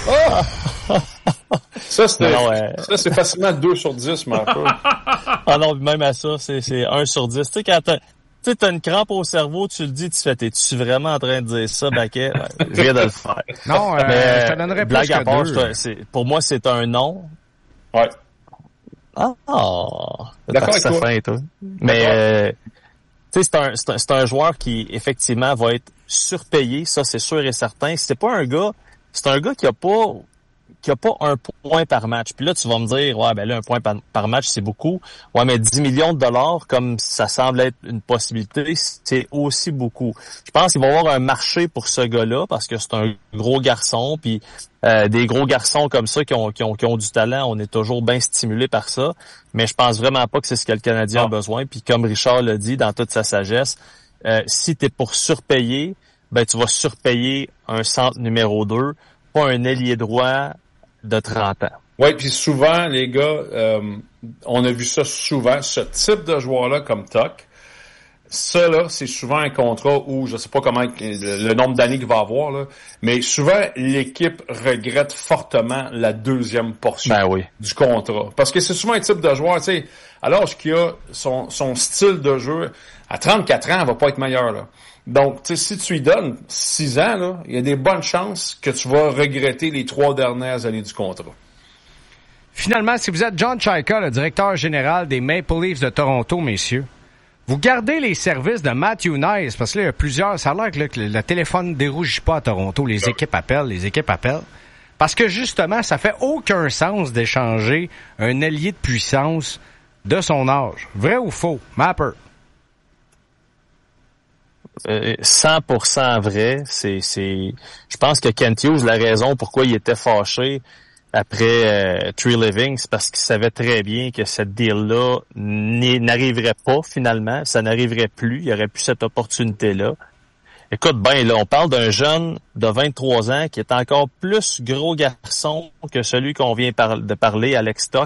Ça, c'est facilement 2 sur 10, mais non, même à ça, c'est 1 sur 10. Tu sais, quand t'as une crampe au cerveau, tu le dis, t'es-tu vraiment en train de dire ça, Baquet? Je viens de le faire. Non, je te donnerais plus blague à part, que 2. Pour moi, c'est un non. Ouais. D'accord avec toi. Fin, toi. Mais, tu sais, c'est un joueur qui, effectivement, va être surpayé, ça, c'est sûr et certain. C'est un gars qui a pas un point par match. Puis là, tu vas me dire, ouais, ben là, un point par match, c'est beaucoup. Ouais, mais 10 millions de dollars, comme ça semble être une possibilité, c'est aussi beaucoup. Je pense qu'il va y avoir un marché pour ce gars-là, parce que c'est un gros garçon, puis des gros garçons comme ça qui ont du talent, on est toujours bien stimulé par ça. Mais je pense vraiment pas que c'est ce que le Canadien a besoin. Puis comme Richard l'a dit dans toute sa sagesse, si t'es pour surpayer, ben tu vas surpayer un centre numéro 2, pas un ailier droit de 30 ans. Oui, puis souvent, les gars, on a vu ça souvent, ce type de joueur-là comme Tuch, ça, là, c'est souvent un contrat où, je sais pas comment le nombre d'années qu'il va avoir, là, mais souvent, l'équipe regrette fortement la deuxième portion du contrat. Parce que c'est souvent un type de joueur, tu sais, alors qu'il a son style de jeu, à 34 ans, il va pas être meilleur, là. Donc, tu sais, si tu lui donnes 6 ans, là, il y a des bonnes chances que tu vas regretter les 3 dernières années du contrat. Finalement, si vous êtes John Chayka, le directeur général des Maple Leafs de Toronto, messieurs, vous gardez les services de Matthew Knies, parce que là, il y a plusieurs... Ça a l'air que le téléphone ne dérougit pas à Toronto. Les équipes appellent. Parce que, justement, ça fait aucun sens d'échanger un ailier de puissance de son âge. Vrai ou faux? Mapper? 100% vrai. Je pense que Kent Hughes, la raison pourquoi il était fâché après Tree Living, c'est parce qu'il savait très bien que cette deal-là n'arriverait pas finalement. Ça n'arriverait plus. Il n'y aurait plus cette opportunité-là. Écoute, là, on parle d'un jeune de 23 ans qui est encore plus gros garçon que celui qu'on vient de parler, Alex Stock.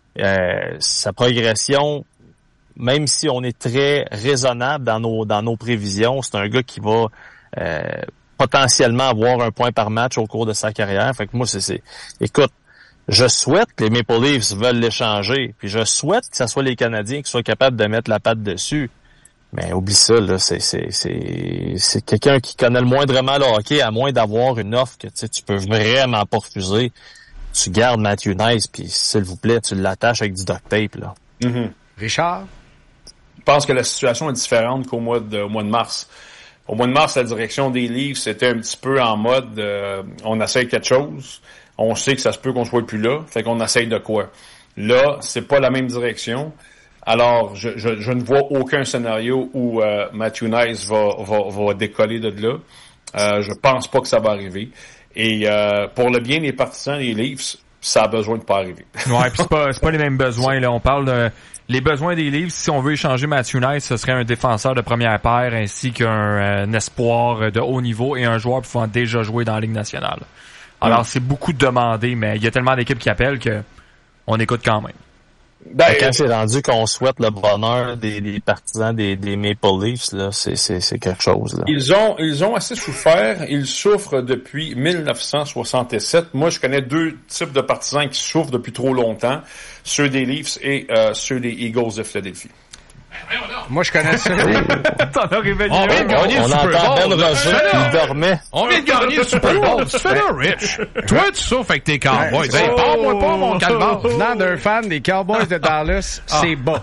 Sa progression, même si on est très raisonnable dans nos prévisions, c'est un gars qui va potentiellement avoir un point par match au cours de sa carrière. Fait que moi, écoute, je souhaite que les Maple Leafs veulent l'échanger, puis je souhaite que ce soit les Canadiens qui soient capables de mettre la patte dessus. Mais oublie ça, là, c'est quelqu'un qui connaît le moindrement le hockey, à moins d'avoir une offre que tu peux vraiment pas refuser. Tu gardes Matthew Knies, puis s'il vous plaît, tu l'attaches avec du duct tape, là. Mm-hmm. Richard? Je pense que la situation est différente qu'au mois de mars. Au mois de mars, la direction des Leafs, c'était un petit peu en mode on essaye quelque chose, on sait que ça se peut qu'on soit plus là, fait qu'on essaye de quoi. Là, c'est pas la même direction. Alors, je ne vois aucun scénario où Matthew Knies va décoller de là. Je pense pas que ça va arriver. Et pour le bien des partisans des Leafs, ça a besoin de pas arriver. Ouais, puis c'est pas les mêmes besoins là. On parle de les besoins des Leafs. Si on veut échanger Matthew Knies, ce serait un défenseur de première paire ainsi qu'un espoir de haut niveau et un joueur pouvant déjà jouer dans la Ligue nationale. Alors c'est beaucoup demandé, mais il y a tellement d'équipes qui appellent que on écoute quand même. Quand c'est rendu qu'on souhaite le bonheur des partisans des Maple Leafs, là, c'est quelque chose, là. Ils ont assez souffert. Ils souffrent depuis 1967. Moi, je connais 2 types de partisans qui souffrent depuis trop longtemps. Ceux des Leafs et ceux des Eagles de Philadelphie. Moi, je connais ça. T'en as révélé. On vient de gagner le Super Bowl. Il dormait. On vient de gagner le Super Bowl. Tu fais là, Rich. Toi, tu souffres avec tes Cowboys. Hey, parle-moi pas, mon calvaire. Venant d'un fan des Cowboys de Dallas, c'est bas.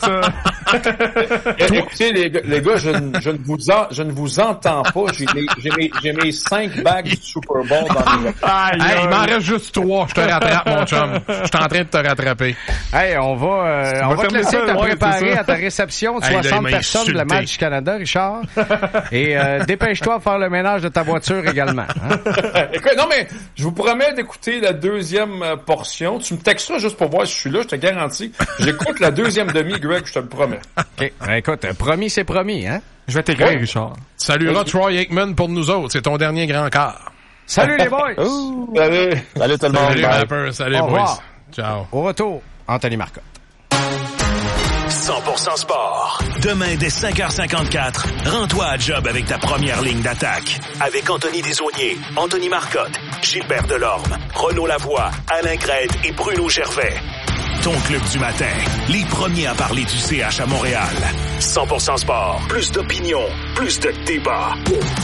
Écoutez, les gars, je ne vous entends pas. J'ai mes 5 bagues du Super Bowl dans mes... Hey, il m'en reste juste 3. Je te rattrape, mon chum. Je suis en train de te rattraper. Hey, on va te laisser te préparer à ta réception de 60 personnes de la match du Canada, Richard. Et dépêche-toi de faire le ménage de ta voiture également. Hein? Écoute, non, mais je vous promets d'écouter la deuxième portion. Tu me texteras juste pour voir si je suis là, je te garantis. J'écoute la deuxième demi, Greg, je te le promets. OK. Ben, écoute, promis, c'est promis, hein? Je vais t'écrire, Richard. Saluera Troy Aikman pour nous autres. C'est ton dernier grand quart. Salut les boys! Salut tout le monde. Salut, Mapper. Salut, boys. Ciao. Au retour, Anthony Marcotte. 100% sport. Demain, dès 5h54, rends-toi à job avec ta première ligne d'attaque. Avec Anthony Desaulniers, Anthony Marcotte, Gilbert Delorme, Renaud Lavoie, Alain Crête et Bruno Gervais. Ton club du matin, les premiers à parler du CH à Montréal. 100% sport, plus d'opinion, plus de débat.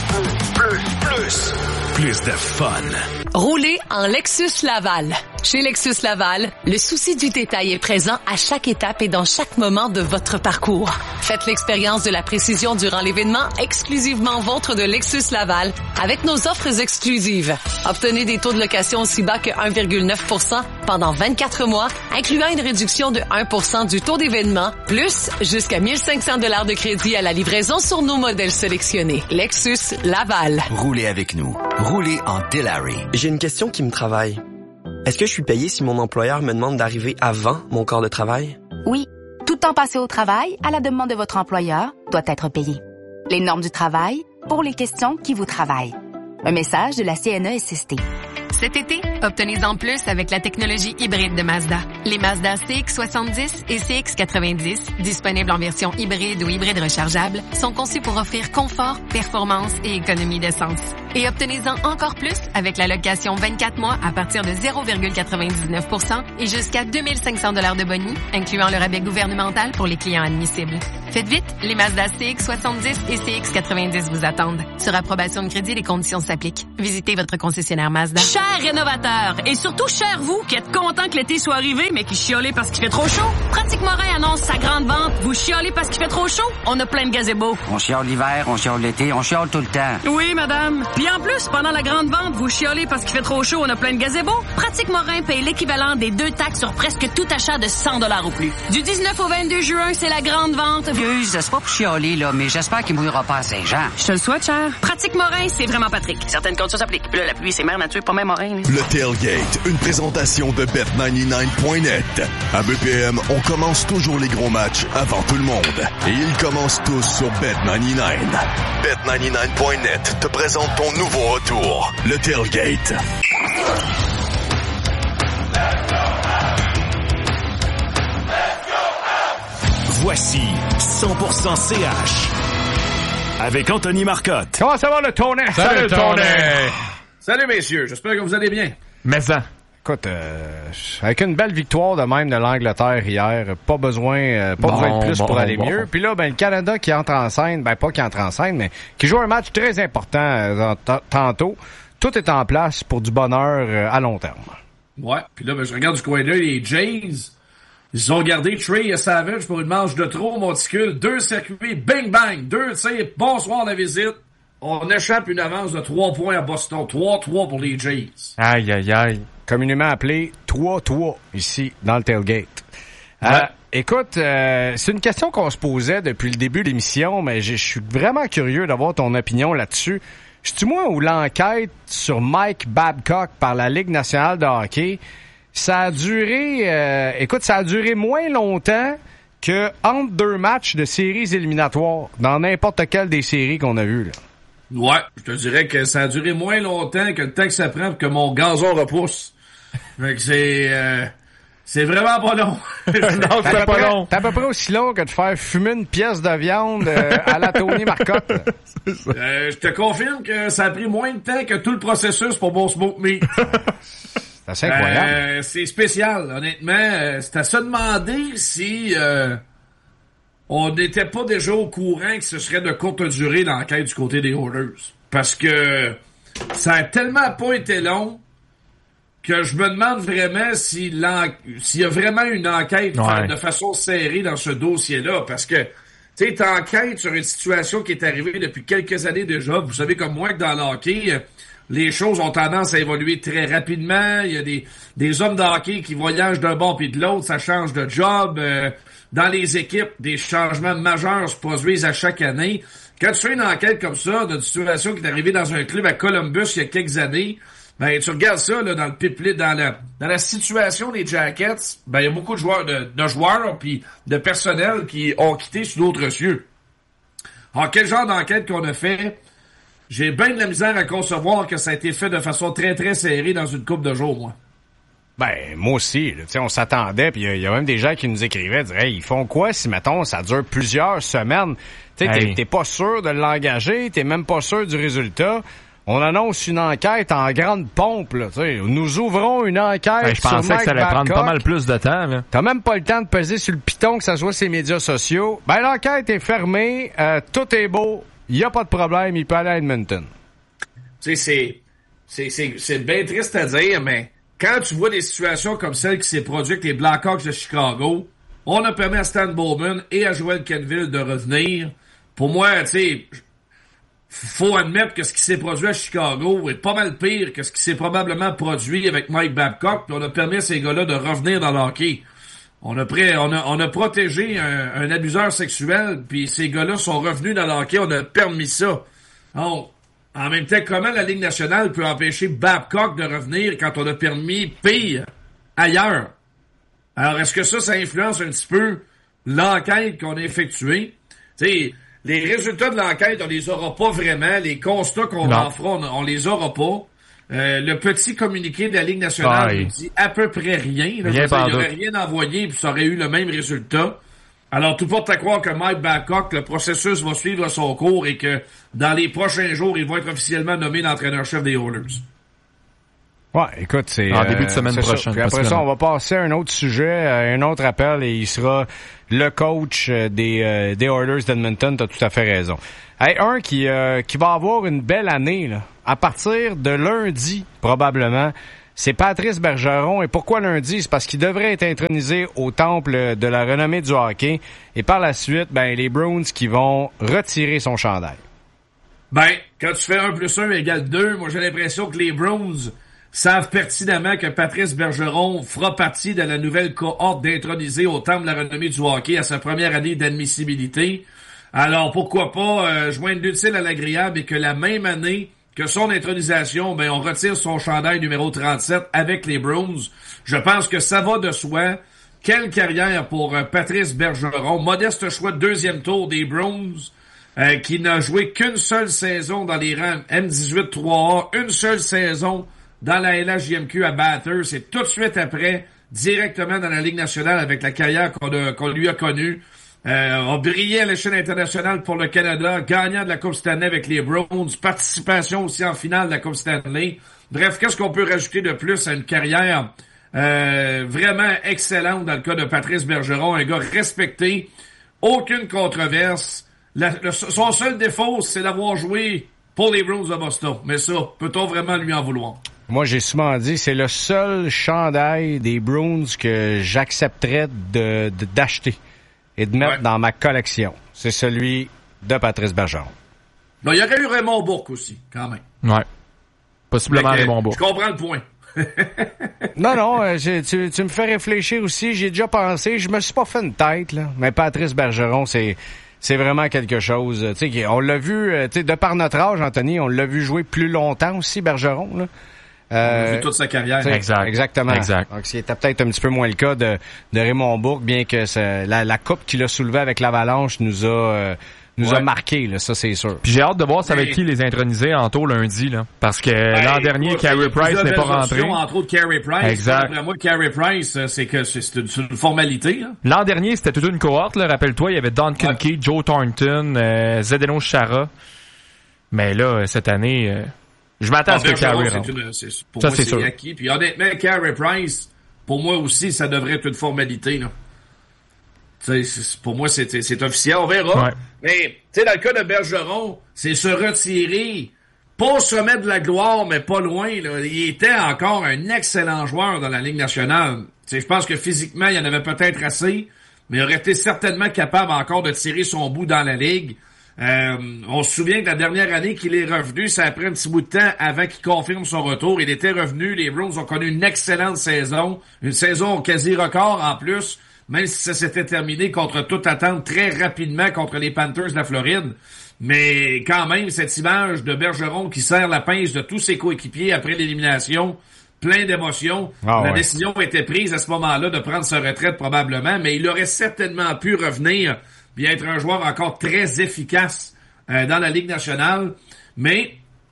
Plus de fun. Roulez en Lexus Laval. Chez Lexus Laval, le souci du détail est présent à chaque étape et dans chaque moment de votre parcours. Faites l'expérience de la précision durant l'événement exclusivement vôtre de Lexus Laval avec nos offres exclusives. Obtenez des taux de location aussi bas que 1,9% pendant 24 mois, incluant une réduction de 1% du taux d'événement, plus jusqu'à 1 500 $ de crédit à la livraison sur nos modèles sélectionnés. Lexus Laval. Roulez avec nous. Roulez en Delary. J'ai une question qui me travaille. Est-ce que je suis payé si mon employeur me demande d'arriver avant mon corps de travail? Oui. Tout temps passé au travail, à la demande de votre employeur, doit être payé. Les normes du travail, pour les questions qui vous travaillent. Un message de la CNESST. Cet été, obtenez-en plus avec la technologie hybride de Mazda. Les Mazda CX-70 et CX-90, disponibles en version hybride ou hybride rechargeable, sont conçus pour offrir confort, performance et économie d'essence. Et obtenez-en encore plus avec la location 24 mois à partir de 0,99% et jusqu'à 2500 $ de boni, incluant le rabais gouvernemental pour les clients admissibles. Faites vite, les Mazda CX-70 et CX-90 vous attendent. Sur approbation de crédit, les conditions s'appliquent. Visitez votre concessionnaire Mazda. Chers rénovateurs, et surtout chers vous qui êtes contents que l'été soit arrivé, mais qui chiolez parce qu'il fait trop chaud. Pratique Morin annonce sa grande vente. Vous chiolez parce qu'il fait trop chaud? On a plein de gazebos. On chiole l'hiver, on chiole l'été, on chiole tout le temps. Oui, madame. Puis en plus, pendant la grande vente, vous chiolez parce qu'il fait trop chaud, on a plein de gazebos. Pratique Morin paye l'équivalent des 2 taxes sur presque tout achat de 100 $ ou plus. Du 19 au 22 juin, c'est la grande vente. C'est pas pour chialer, là, mais j'espère qu'il mouillera pas à Saint-Jean. Je te le souhaite, cher. Pratique Morin, c'est vraiment Patrick. Certaines conditions s'appliquent. Puis là, la pluie, c'est mère nature, pas même Morin. Là. Le Tailgate, une présentation de Bet99.net. À BPM, on commence toujours les gros matchs avant tout le monde. Et ils commencent tous sur Bet99. Bet99.net te présente ton nouveau retour, le Tailgate. Voici 100% CH avec Anthony Marcotte. Comment ça va le Tonnet? Salut Tonnet! Salut messieurs, j'espère que vous allez bien. Mais ça. Écoute, avec une belle victoire de même de l'Angleterre hier, pas besoin de plus pour aller mieux. Puis là, le Canada qui entre en scène, pas qui entre en scène, mais qui joue un match très important tantôt. Tout est en place pour du bonheur à long terme. Ouais, puis là, je regarde du coin d'œil les Jays. Ils ont gardé Trey et Savage pour une manche de trop, monticule. 2 circuits, bang bang, 2 tirs, bonsoir la visite. On échappe une avance de 3 points à Boston. 3-3 pour les Jays. Aïe, aïe, aïe. Communément appelé 3-3 ici, dans le tailgate. Écoute, c'est une question qu'on se posait depuis le début de l'émission, mais je suis vraiment curieux d'avoir ton opinion là-dessus. C'est-tu moi où l'enquête sur Mike Babcock par la Ligue nationale de hockey, ça a duré moins longtemps que entre 2 matchs de séries éliminatoires dans n'importe quelle des séries qu'on a vues, là. Ouais, je te dirais que ça a duré moins longtemps que le temps que ça prend pour que mon gazon repousse. Fait que c'est vraiment pas long. Non, c'est pas long. C'est à peu près aussi long que de faire fumer une pièce de viande à la Tony Marcotte. Je te confirme que ça a pris moins de temps que tout le processus pour mon smoke meat. C'est incroyable. C'est spécial, honnêtement. C'est à se demander si on n'était pas déjà au courant que ce serait de courte durée l'enquête du côté des Oilers. Parce que ça a tellement pas été long que je me demande vraiment s'il y a vraiment une enquête de façon serrée dans ce dossier-là. Parce que, tu sais, t'enquêtes sur une situation qui est arrivée depuis quelques années déjà. Vous savez comme moi que dans le hockey, les choses ont tendance à évoluer très rapidement. Il y a des hommes de hockey qui voyagent d'un bord puis de l'autre, ça change de job. Dans les équipes, des changements majeurs se produisent à chaque année. Quand tu fais une enquête comme ça, d'une situation qui est arrivée dans un club à Columbus il y a quelques années, tu regardes ça là, dans le pipeline, dans la situation des Jackets, il y a beaucoup de joueurs puis de personnel qui ont quitté sous d'autres cieux. Alors, quel genre d'enquête qu'on a fait? J'ai bien de la misère à concevoir que ça a été fait de façon très, très serrée dans une couple de jours, moi. Moi aussi. Là, on s'attendait, puis il y a même des gens qui nous écrivaient, disaient, hey, ils font quoi si, mettons, ça dure plusieurs semaines? T'es pas sûr de l'engager, t'es même pas sûr du résultat. On annonce une enquête en grande pompe, là, nous ouvrons une enquête je pensais que ça allait prendre pas mal plus de temps, là. T'as même pas le temps de peser sur le piton, que ça soit ses médias sociaux. L'enquête est fermée, tout est beau, il y a pas de problème, il peut aller à Edmonton. Tu sais, c'est bien triste à dire, mais quand tu vois des situations comme celle qui s'est produite avec les Blackhawks de Chicago, on a permis à Stan Bowman et à Joel Kenville de revenir. Pour moi, tu sais, faut admettre que ce qui s'est produit à Chicago est pas mal pire que ce qui s'est probablement produit avec Mike Babcock, puis on a permis à ces gars-là de revenir dans le hockey. On a protégé un abuseur sexuel, puis ces gars-là sont revenus dans le hockey, on a permis ça. Donc, en même temps, comment la Ligue nationale peut empêcher Babcock de revenir quand on a permis pire ailleurs? Alors, est-ce que ça influence un petit peu l'enquête qu'on a effectuée? Tu sais, les résultats de l'enquête, on les aura pas vraiment. Les constats qu'on en fera, on les aura pas. le petit communiqué de la Ligue nationale nous dit à peu près rien. Là, il n'aurait rien envoyé puis ça aurait eu le même résultat. Alors, tout porte à croire que Mike Babcock, le processus va suivre son cours et que dans les prochains jours, il va être officiellement nommé l'entraîneur-chef des Oilers. Ouais, écoute, c'est en début de semaine prochaine. Puis après ça, on va passer à un autre sujet, un autre appel, et il sera le coach des Oilers d'Edmonton. T'as tout à fait raison. Hey, qui va avoir une belle année là, à partir de lundi probablement. C'est Patrice Bergeron. Et pourquoi lundi? C'est parce qu'il devrait être intronisé au temple de la renommée du hockey. Et par la suite, les Bruins qui vont retirer son chandail. Quand tu fais 1 + 1 = 2, moi j'ai l'impression que les Bruins savent pertinemment que Patrice Bergeron fera partie de la nouvelle cohorte d'intronisés au temple de la renommée du hockey à sa première année d'admissibilité. Alors pourquoi pas joindre l'utile à l'agréable et que la même année que son intronisation, on retire son chandail numéro 37 avec les Bruins. Je pense que ça va de soi. Quelle carrière pour Patrice Bergeron. Modeste choix de 2e tour des Bruins, qui n'a joué qu'une seule saison dans les rangs M18 3A, une seule saison dans la LHJMQ à Bathurst, et tout de suite après, directement dans la Ligue nationale avec la carrière qu'on lui a connue. A brillé à l'échelle internationale pour le Canada, gagnant de la Coupe Stanley avec les Browns, participation aussi en finale de la Coupe Stanley. Bref, qu'est-ce qu'on peut rajouter de plus à une carrière vraiment excellente dans le cas de Patrice Bergeron, un gars respecté, aucune controverse. Son seul défaut, c'est d'avoir joué pour les Bruins de Boston. Mais ça, peut-on vraiment lui en vouloir? Moi, j'ai souvent dit, c'est le seul chandail des Bruins que j'accepterais d'acheter et de mettre dans ma collection. C'est celui de Patrice Bergeron. Il y aurait eu Raymond Bourque aussi, quand même. Ouais. Possiblement Raymond Bourque. Je comprends le point. Non, tu me fais réfléchir aussi. J'ai déjà pensé, je me suis pas fait une tête, là. Mais Patrice Bergeron, c'est vraiment quelque chose. On l'a vu, de par notre âge, Anthony, on l'a vu jouer plus longtemps aussi, Bergeron, là. On a vu toute sa carrière. Exactement. Exact. Donc, c'était peut-être un petit peu moins le cas de Raymond Bourque, bien que la coupe qu'il a soulevée avec l'Avalanche nous a marqué, là, ça c'est sûr. Puis j'ai hâte de voir ça avec qui les introniser en taux lundi, là, parce que l'an dernier, Carey Price n'est pas rentré. Entre autres, Carey Price. Exact. Après moi, Carey Price, c'est une formalité. Hein? L'an dernier, c'était toute une cohorte, là. Rappelle-toi, il y avait Duncan Keith, Joe Thornton, Zdeno Chara. Mais là, cette année, je m'attends à ce que Carey rentre. Pour moi, c'est acquis. Puis honnêtement, Carey Price, pour moi aussi, ça devrait être une formalité, là. Pour moi, c'est officiel. On verra. Ouais. Mais, dans le cas de Bergeron, c'est se retirer, pas au sommet de la gloire, mais pas loin, là. Il était encore un excellent joueur dans la Ligue nationale. Je pense que physiquement, il y en avait peut-être assez, mais il aurait été certainement capable encore de tirer son bout dans la Ligue. On se souvient que la dernière année qu'il est revenu, ça a pris un petit bout de temps avant qu'il confirme son retour. Il était revenu, les Bruins ont connu une excellente saison, une saison quasi record en plus, même si ça s'était terminé contre toute attente très rapidement contre les Panthers de la Floride. Mais quand même, cette image de Bergeron qui serre la pince de tous ses coéquipiers après l'élimination, plein d'émotions. La décision était prise à ce moment-là de prendre sa retraite probablement, mais il aurait certainement pu revenir et être un joueur encore très efficace dans la Ligue nationale. Mais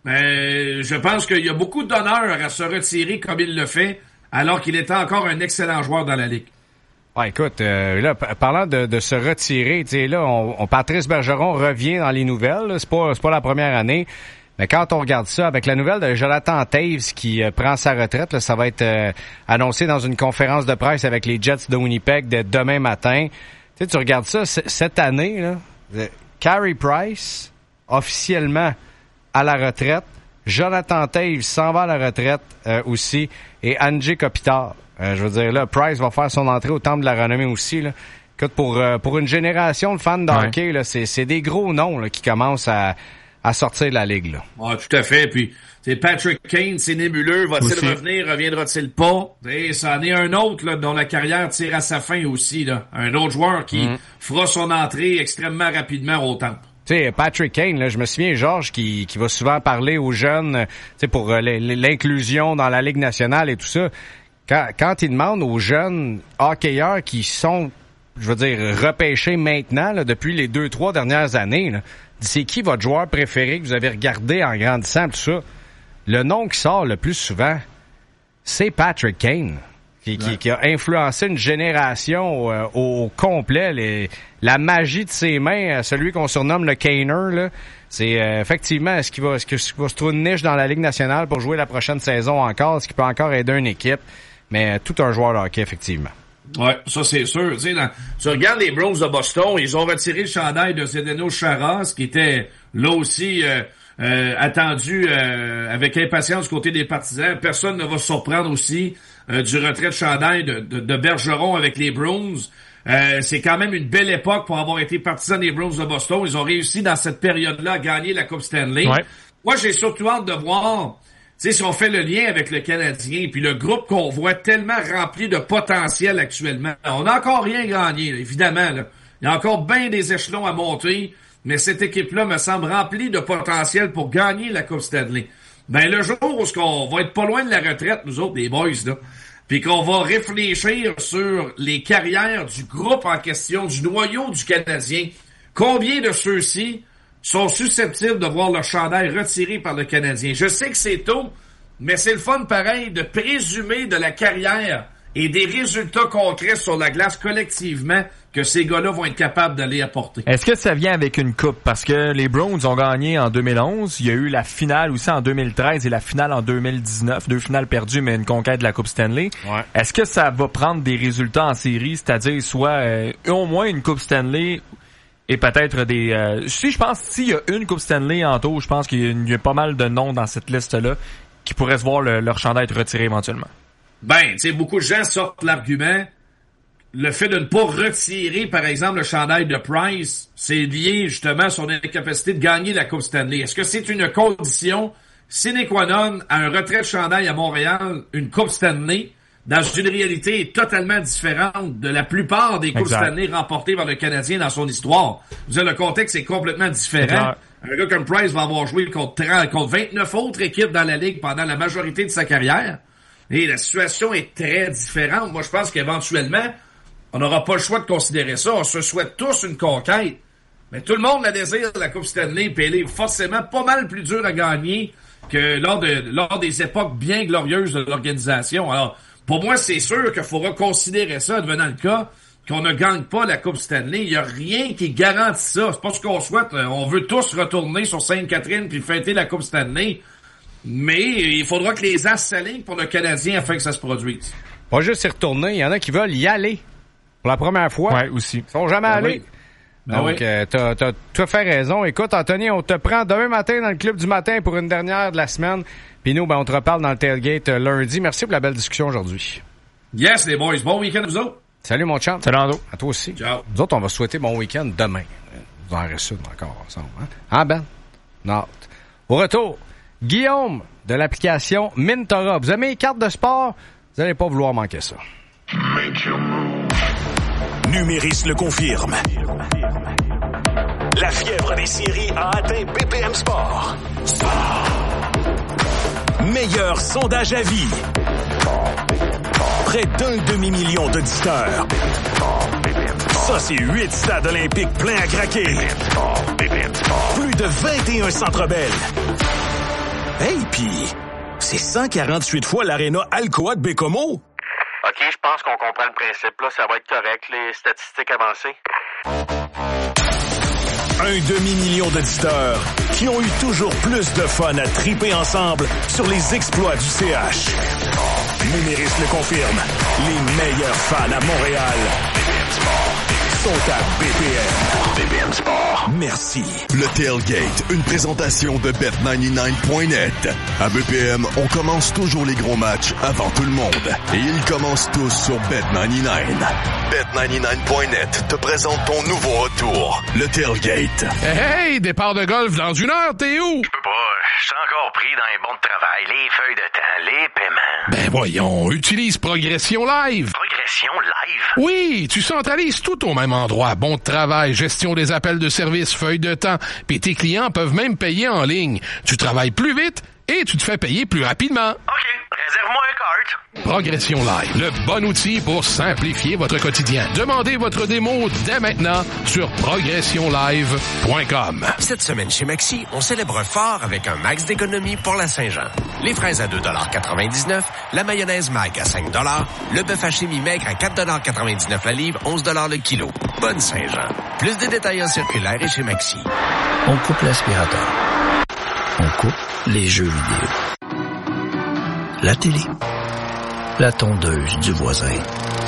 je pense qu'il y a beaucoup d'honneur à se retirer comme il le fait, alors qu'il était encore un excellent joueur dans la Ligue. Ouais, écoute, là, parlant de se retirer, tu sais, là, Patrice Bergeron revient dans les nouvelles. Là, c'est pas la première année. Mais quand on regarde ça, avec la nouvelle de Jonathan Toews qui prend sa retraite, là, ça va être annoncé dans une conférence de presse avec les Jets de Winnipeg dès demain matin. Tu regardes ça, cette année, là, Carey Price, officiellement à la retraite. Jonathan Toews s'en va à la retraite aussi. Et Andrei Kopitar. Je veux dire, là, Price va faire son entrée au temple de la renommée aussi, là. Écoute, pour une génération de fans de hockey, là, c'est des gros noms, là, qui commencent à sortir de la Ligue, là. Ah, tout à fait. Puis, c'est Patrick Kane, c'est nébuleux. Va-t-il revenir? Reviendra-t-il pas? Et ça en est un autre, là, dont la carrière tire à sa fin aussi, là. Un autre joueur qui fera son entrée extrêmement rapidement au temple. Tu sais, Patrick Kane, là, je me souviens, Georges, qui va souvent parler aux jeunes, tu sais, pour l'inclusion dans la Ligue nationale et tout ça. Quand il demande aux jeunes hockeyeurs qui sont, je veux dire, repêchés maintenant, là, depuis les 2-3 dernières années, là, c'est qui votre joueur préféré que vous avez regardé en grandissant, tout ça? le nom qui sort le plus souvent, c'est Patrick Kane. Qui a influencé une génération au complet. La magie de ses mains, celui qu'on surnomme le Kaner, là, c'est effectivement, est-ce qu'il va se trouver une niche dans la Ligue nationale pour jouer la prochaine saison encore? Est-ce qu'il peut encore aider une équipe? Mais tout un joueur de hockey, effectivement. Ouais, ça c'est sûr. Tu sais, tu regardes les Bruins de Boston, ils ont retiré le chandail de Zdeno Chara, qui était là aussi attendu avec impatience du côté des partisans. Personne ne va se surprendre aussi du retrait de chandail de Bergeron avec les Bruins. C'est quand même une belle époque pour avoir été partisan des Bruins de Boston. Ils ont réussi dans cette période-là à gagner la Coupe Stanley. Ouais. Moi, j'ai surtout hâte de voir, tu sais, si on fait le lien avec le Canadien, puis le groupe qu'on voit tellement rempli de potentiel actuellement. On n'a encore rien gagné, là, évidemment. Là. Il y a encore bien des échelons à monter, mais cette équipe-là me semble remplie de potentiel pour gagner la Coupe Stanley. Ben, le jour où on va être pas loin de la retraite, nous autres, les boys, là, puis qu'on va réfléchir sur les carrières du groupe en question, du noyau du Canadien, combien de ceux-ci sont susceptibles de voir leur chandail retiré par le Canadien? Je sais que c'est tôt, mais c'est le fun pareil de présumer de la carrière et des résultats concrets sur la glace collectivement que ces gars-là vont être capables d'aller apporter. Est-ce que ça vient avec une coupe? Parce que les Browns ont gagné en 2011. Il y a eu la finale aussi en 2013 et la finale en 2019. 2 finales perdues, mais une conquête de la Coupe Stanley. Ouais. Est-ce que ça va prendre des résultats en série, c'est-à-dire soit au moins une Coupe Stanley et peut-être des... je pense s'il y a une Coupe Stanley en tout, je pense qu'il y a pas mal de noms dans cette liste-là qui pourraient se voir leur chandail être retiré éventuellement. Ben, tu sais, beaucoup de gens sortent l'argument. Le fait de ne pas retirer, par exemple, le chandail de Price, c'est lié justement à son incapacité de gagner la Coupe Stanley. Est-ce que c'est une condition sine qua non à un retrait de chandail à Montréal, une Coupe Stanley, dans une réalité totalement différente de la plupart des Coupes Stanley remportées par le Canadien dans son histoire? Vous savez, le contexte est complètement différent. Un gars comme Price va avoir joué contre 29 autres équipes dans la Ligue pendant la majorité de sa carrière. Et la situation est très différente. Moi, je pense qu'éventuellement, on n'aura pas le choix de considérer ça. On se souhaite tous une conquête. Mais tout le monde la désire, la Coupe Stanley, puis elle est forcément pas mal plus dure à gagner que lors des époques bien glorieuses de l'organisation. Alors, pour moi, c'est sûr qu'il faut reconsidérer ça, devenant le cas, qu'on ne gagne pas la Coupe Stanley. Il n'y a rien qui garantit ça. C'est pas ce qu'on souhaite. On veut tous retourner sur Sainte-Catherine puis fêter la Coupe Stanley. Mais il faudra que les as s'alignent pour le Canadien afin que ça se produise. Pas juste y retourner. Il y en a qui veulent y aller. Pour la première fois. Ouais, aussi. Ils sont jamais allés. Oui. Donc, t'as tout fait raison. Écoute, Anthony, on te prend demain matin dans le club du matin pour une dernière de la semaine. Puis nous, on te reparle dans le tailgate lundi. Merci pour la belle discussion aujourd'hui. Yes, les boys. Bon week-end à vous autres. Salut, mon chum. Salut, Ando. À toi aussi. Ciao. Nous autres, on va souhaiter bon week-end demain. Vous en restez encore ensemble. Hein, Ben? Non. Au retour, Guillaume de l'application Mintora. Vous aimez les cartes de sport? Vous n'allez pas vouloir manquer ça. Numéris le confirme. La fièvre des séries a atteint BPM Sport. Meilleur sondage à vie. Près d'1 demi-million d'auditeurs. Ça, c'est 8 stades olympiques pleins à craquer. Plus de 21 Centre Bell. Hey, pis c'est 148 fois l'aréna Alcoa de Bécomo. OK, je pense qu'on comprend le principe. Là, ça va être correct, les statistiques avancées. 1 demi-million d'auditeurs qui ont eu toujours plus de fun à triper ensemble sur les exploits du CH. Numéris le confirme. Les meilleurs fans à Montréal sont à BPM. BPM Sport. Merci. Le Tailgate, une présentation de Bet99.net. À BPM, on commence toujours les gros matchs avant tout le monde. Et ils commencent tous sur Bet99. Bet99.net te présente ton nouveau retour, le Tailgate. Hey, départ de golf dans 1 heure, t'es où? Je peux pas, je suis encore pris dans les bons de travail, les feuilles de temps, les paiements. Ben voyons, utilise Progression Live. Progression Live? Oui, tu centralises tout au même endroit. Bon de travail, gestion des appels de service, feuilles de temps, puis tes clients peuvent même payer en ligne. Tu travailles plus vite et tu te fais payer plus rapidement. OK, réserve-moi un cart. Progression Live, le bon outil pour simplifier votre quotidien. Demandez votre démo dès maintenant sur progressionlive.com. Cette semaine chez Maxi, on célèbre fort avec un max d'économie pour la Saint-Jean. Les fraises à 2,99 $, la mayonnaise Mike à 5 $, le bœuf haché mi-maigre à 4,99 $ la livre, 11 $ le kilo. Bonne Saint-Jean. Plus de détails en circulaire et chez Maxi. On coupe l'aspirateur. On coupe les jeux vidéo. La télé. La tondeuse du voisin.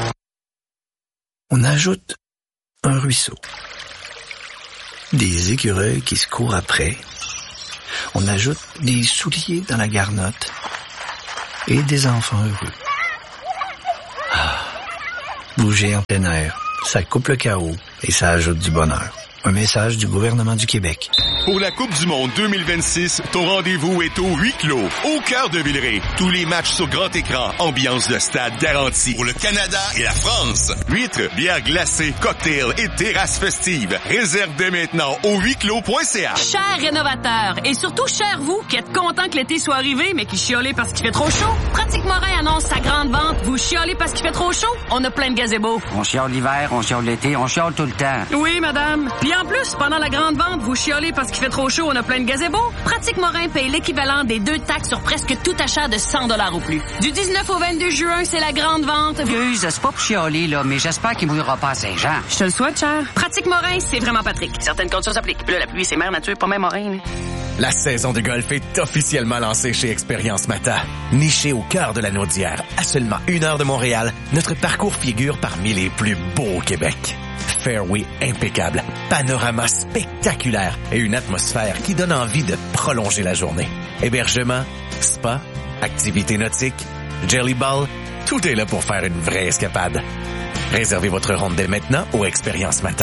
On ajoute un ruisseau. Des écureuils qui se courent après. On ajoute des souliers dans la garnotte. Et des enfants heureux. Ah, bouger en plein air, ça coupe le chaos et ça ajoute du bonheur. Un message du gouvernement du Québec. Pour la Coupe du monde 2026, ton rendez-vous est au huis clos, au cœur de Villeray. Tous les matchs sur grand écran, ambiance de stade garantie. Pour le Canada et la France, huîtres, bières glacées, cocktails et terrasses festives. Réserve dès maintenant au huisclos.ca. Chers rénovateurs, et surtout chers vous qui êtes contents que l'été soit arrivé, mais qui chiolez parce qu'il fait trop chaud, Pratique Morin annonce sa grande vente. Vous chiolez parce qu'il fait trop chaud? On a plein de gazebos. On chiole l'hiver, on chiole l'été, on chiole tout le temps. Oui, madame. Puis en plus, pendant la grande vente, vous chiolez parce qu'il fait trop chaud, on a plein de gazebos. Pratique Morin paye l'équivalent des 2 taxes sur presque tout achat de 100 $ ou plus. Du 19 au 22 juin, c'est la grande vente. Excuse, c'est pas pour chialer, là, mais j'espère qu'il mouillera pas à Saint-Jean. Je te le souhaite, cher. Pratique Morin, c'est vraiment Patrick. Certaines conditions s'appliquent. Puis là, la pluie, c'est mère nature, pas même Morin. Là. La saison de golf est officiellement lancée chez Expérience Mata. Niché au cœur de la Naudière, à seulement 1 heure de Montréal, notre parcours figure parmi les plus beaux au Québec. Fairway impeccable, panorama spectaculaire et une atmosphère qui donne envie de prolonger la journée. Hébergement, spa, activités nautiques, jelly ball, tout est là pour faire une vraie escapade. Réservez votre ronde dès maintenant au Expérience Mata.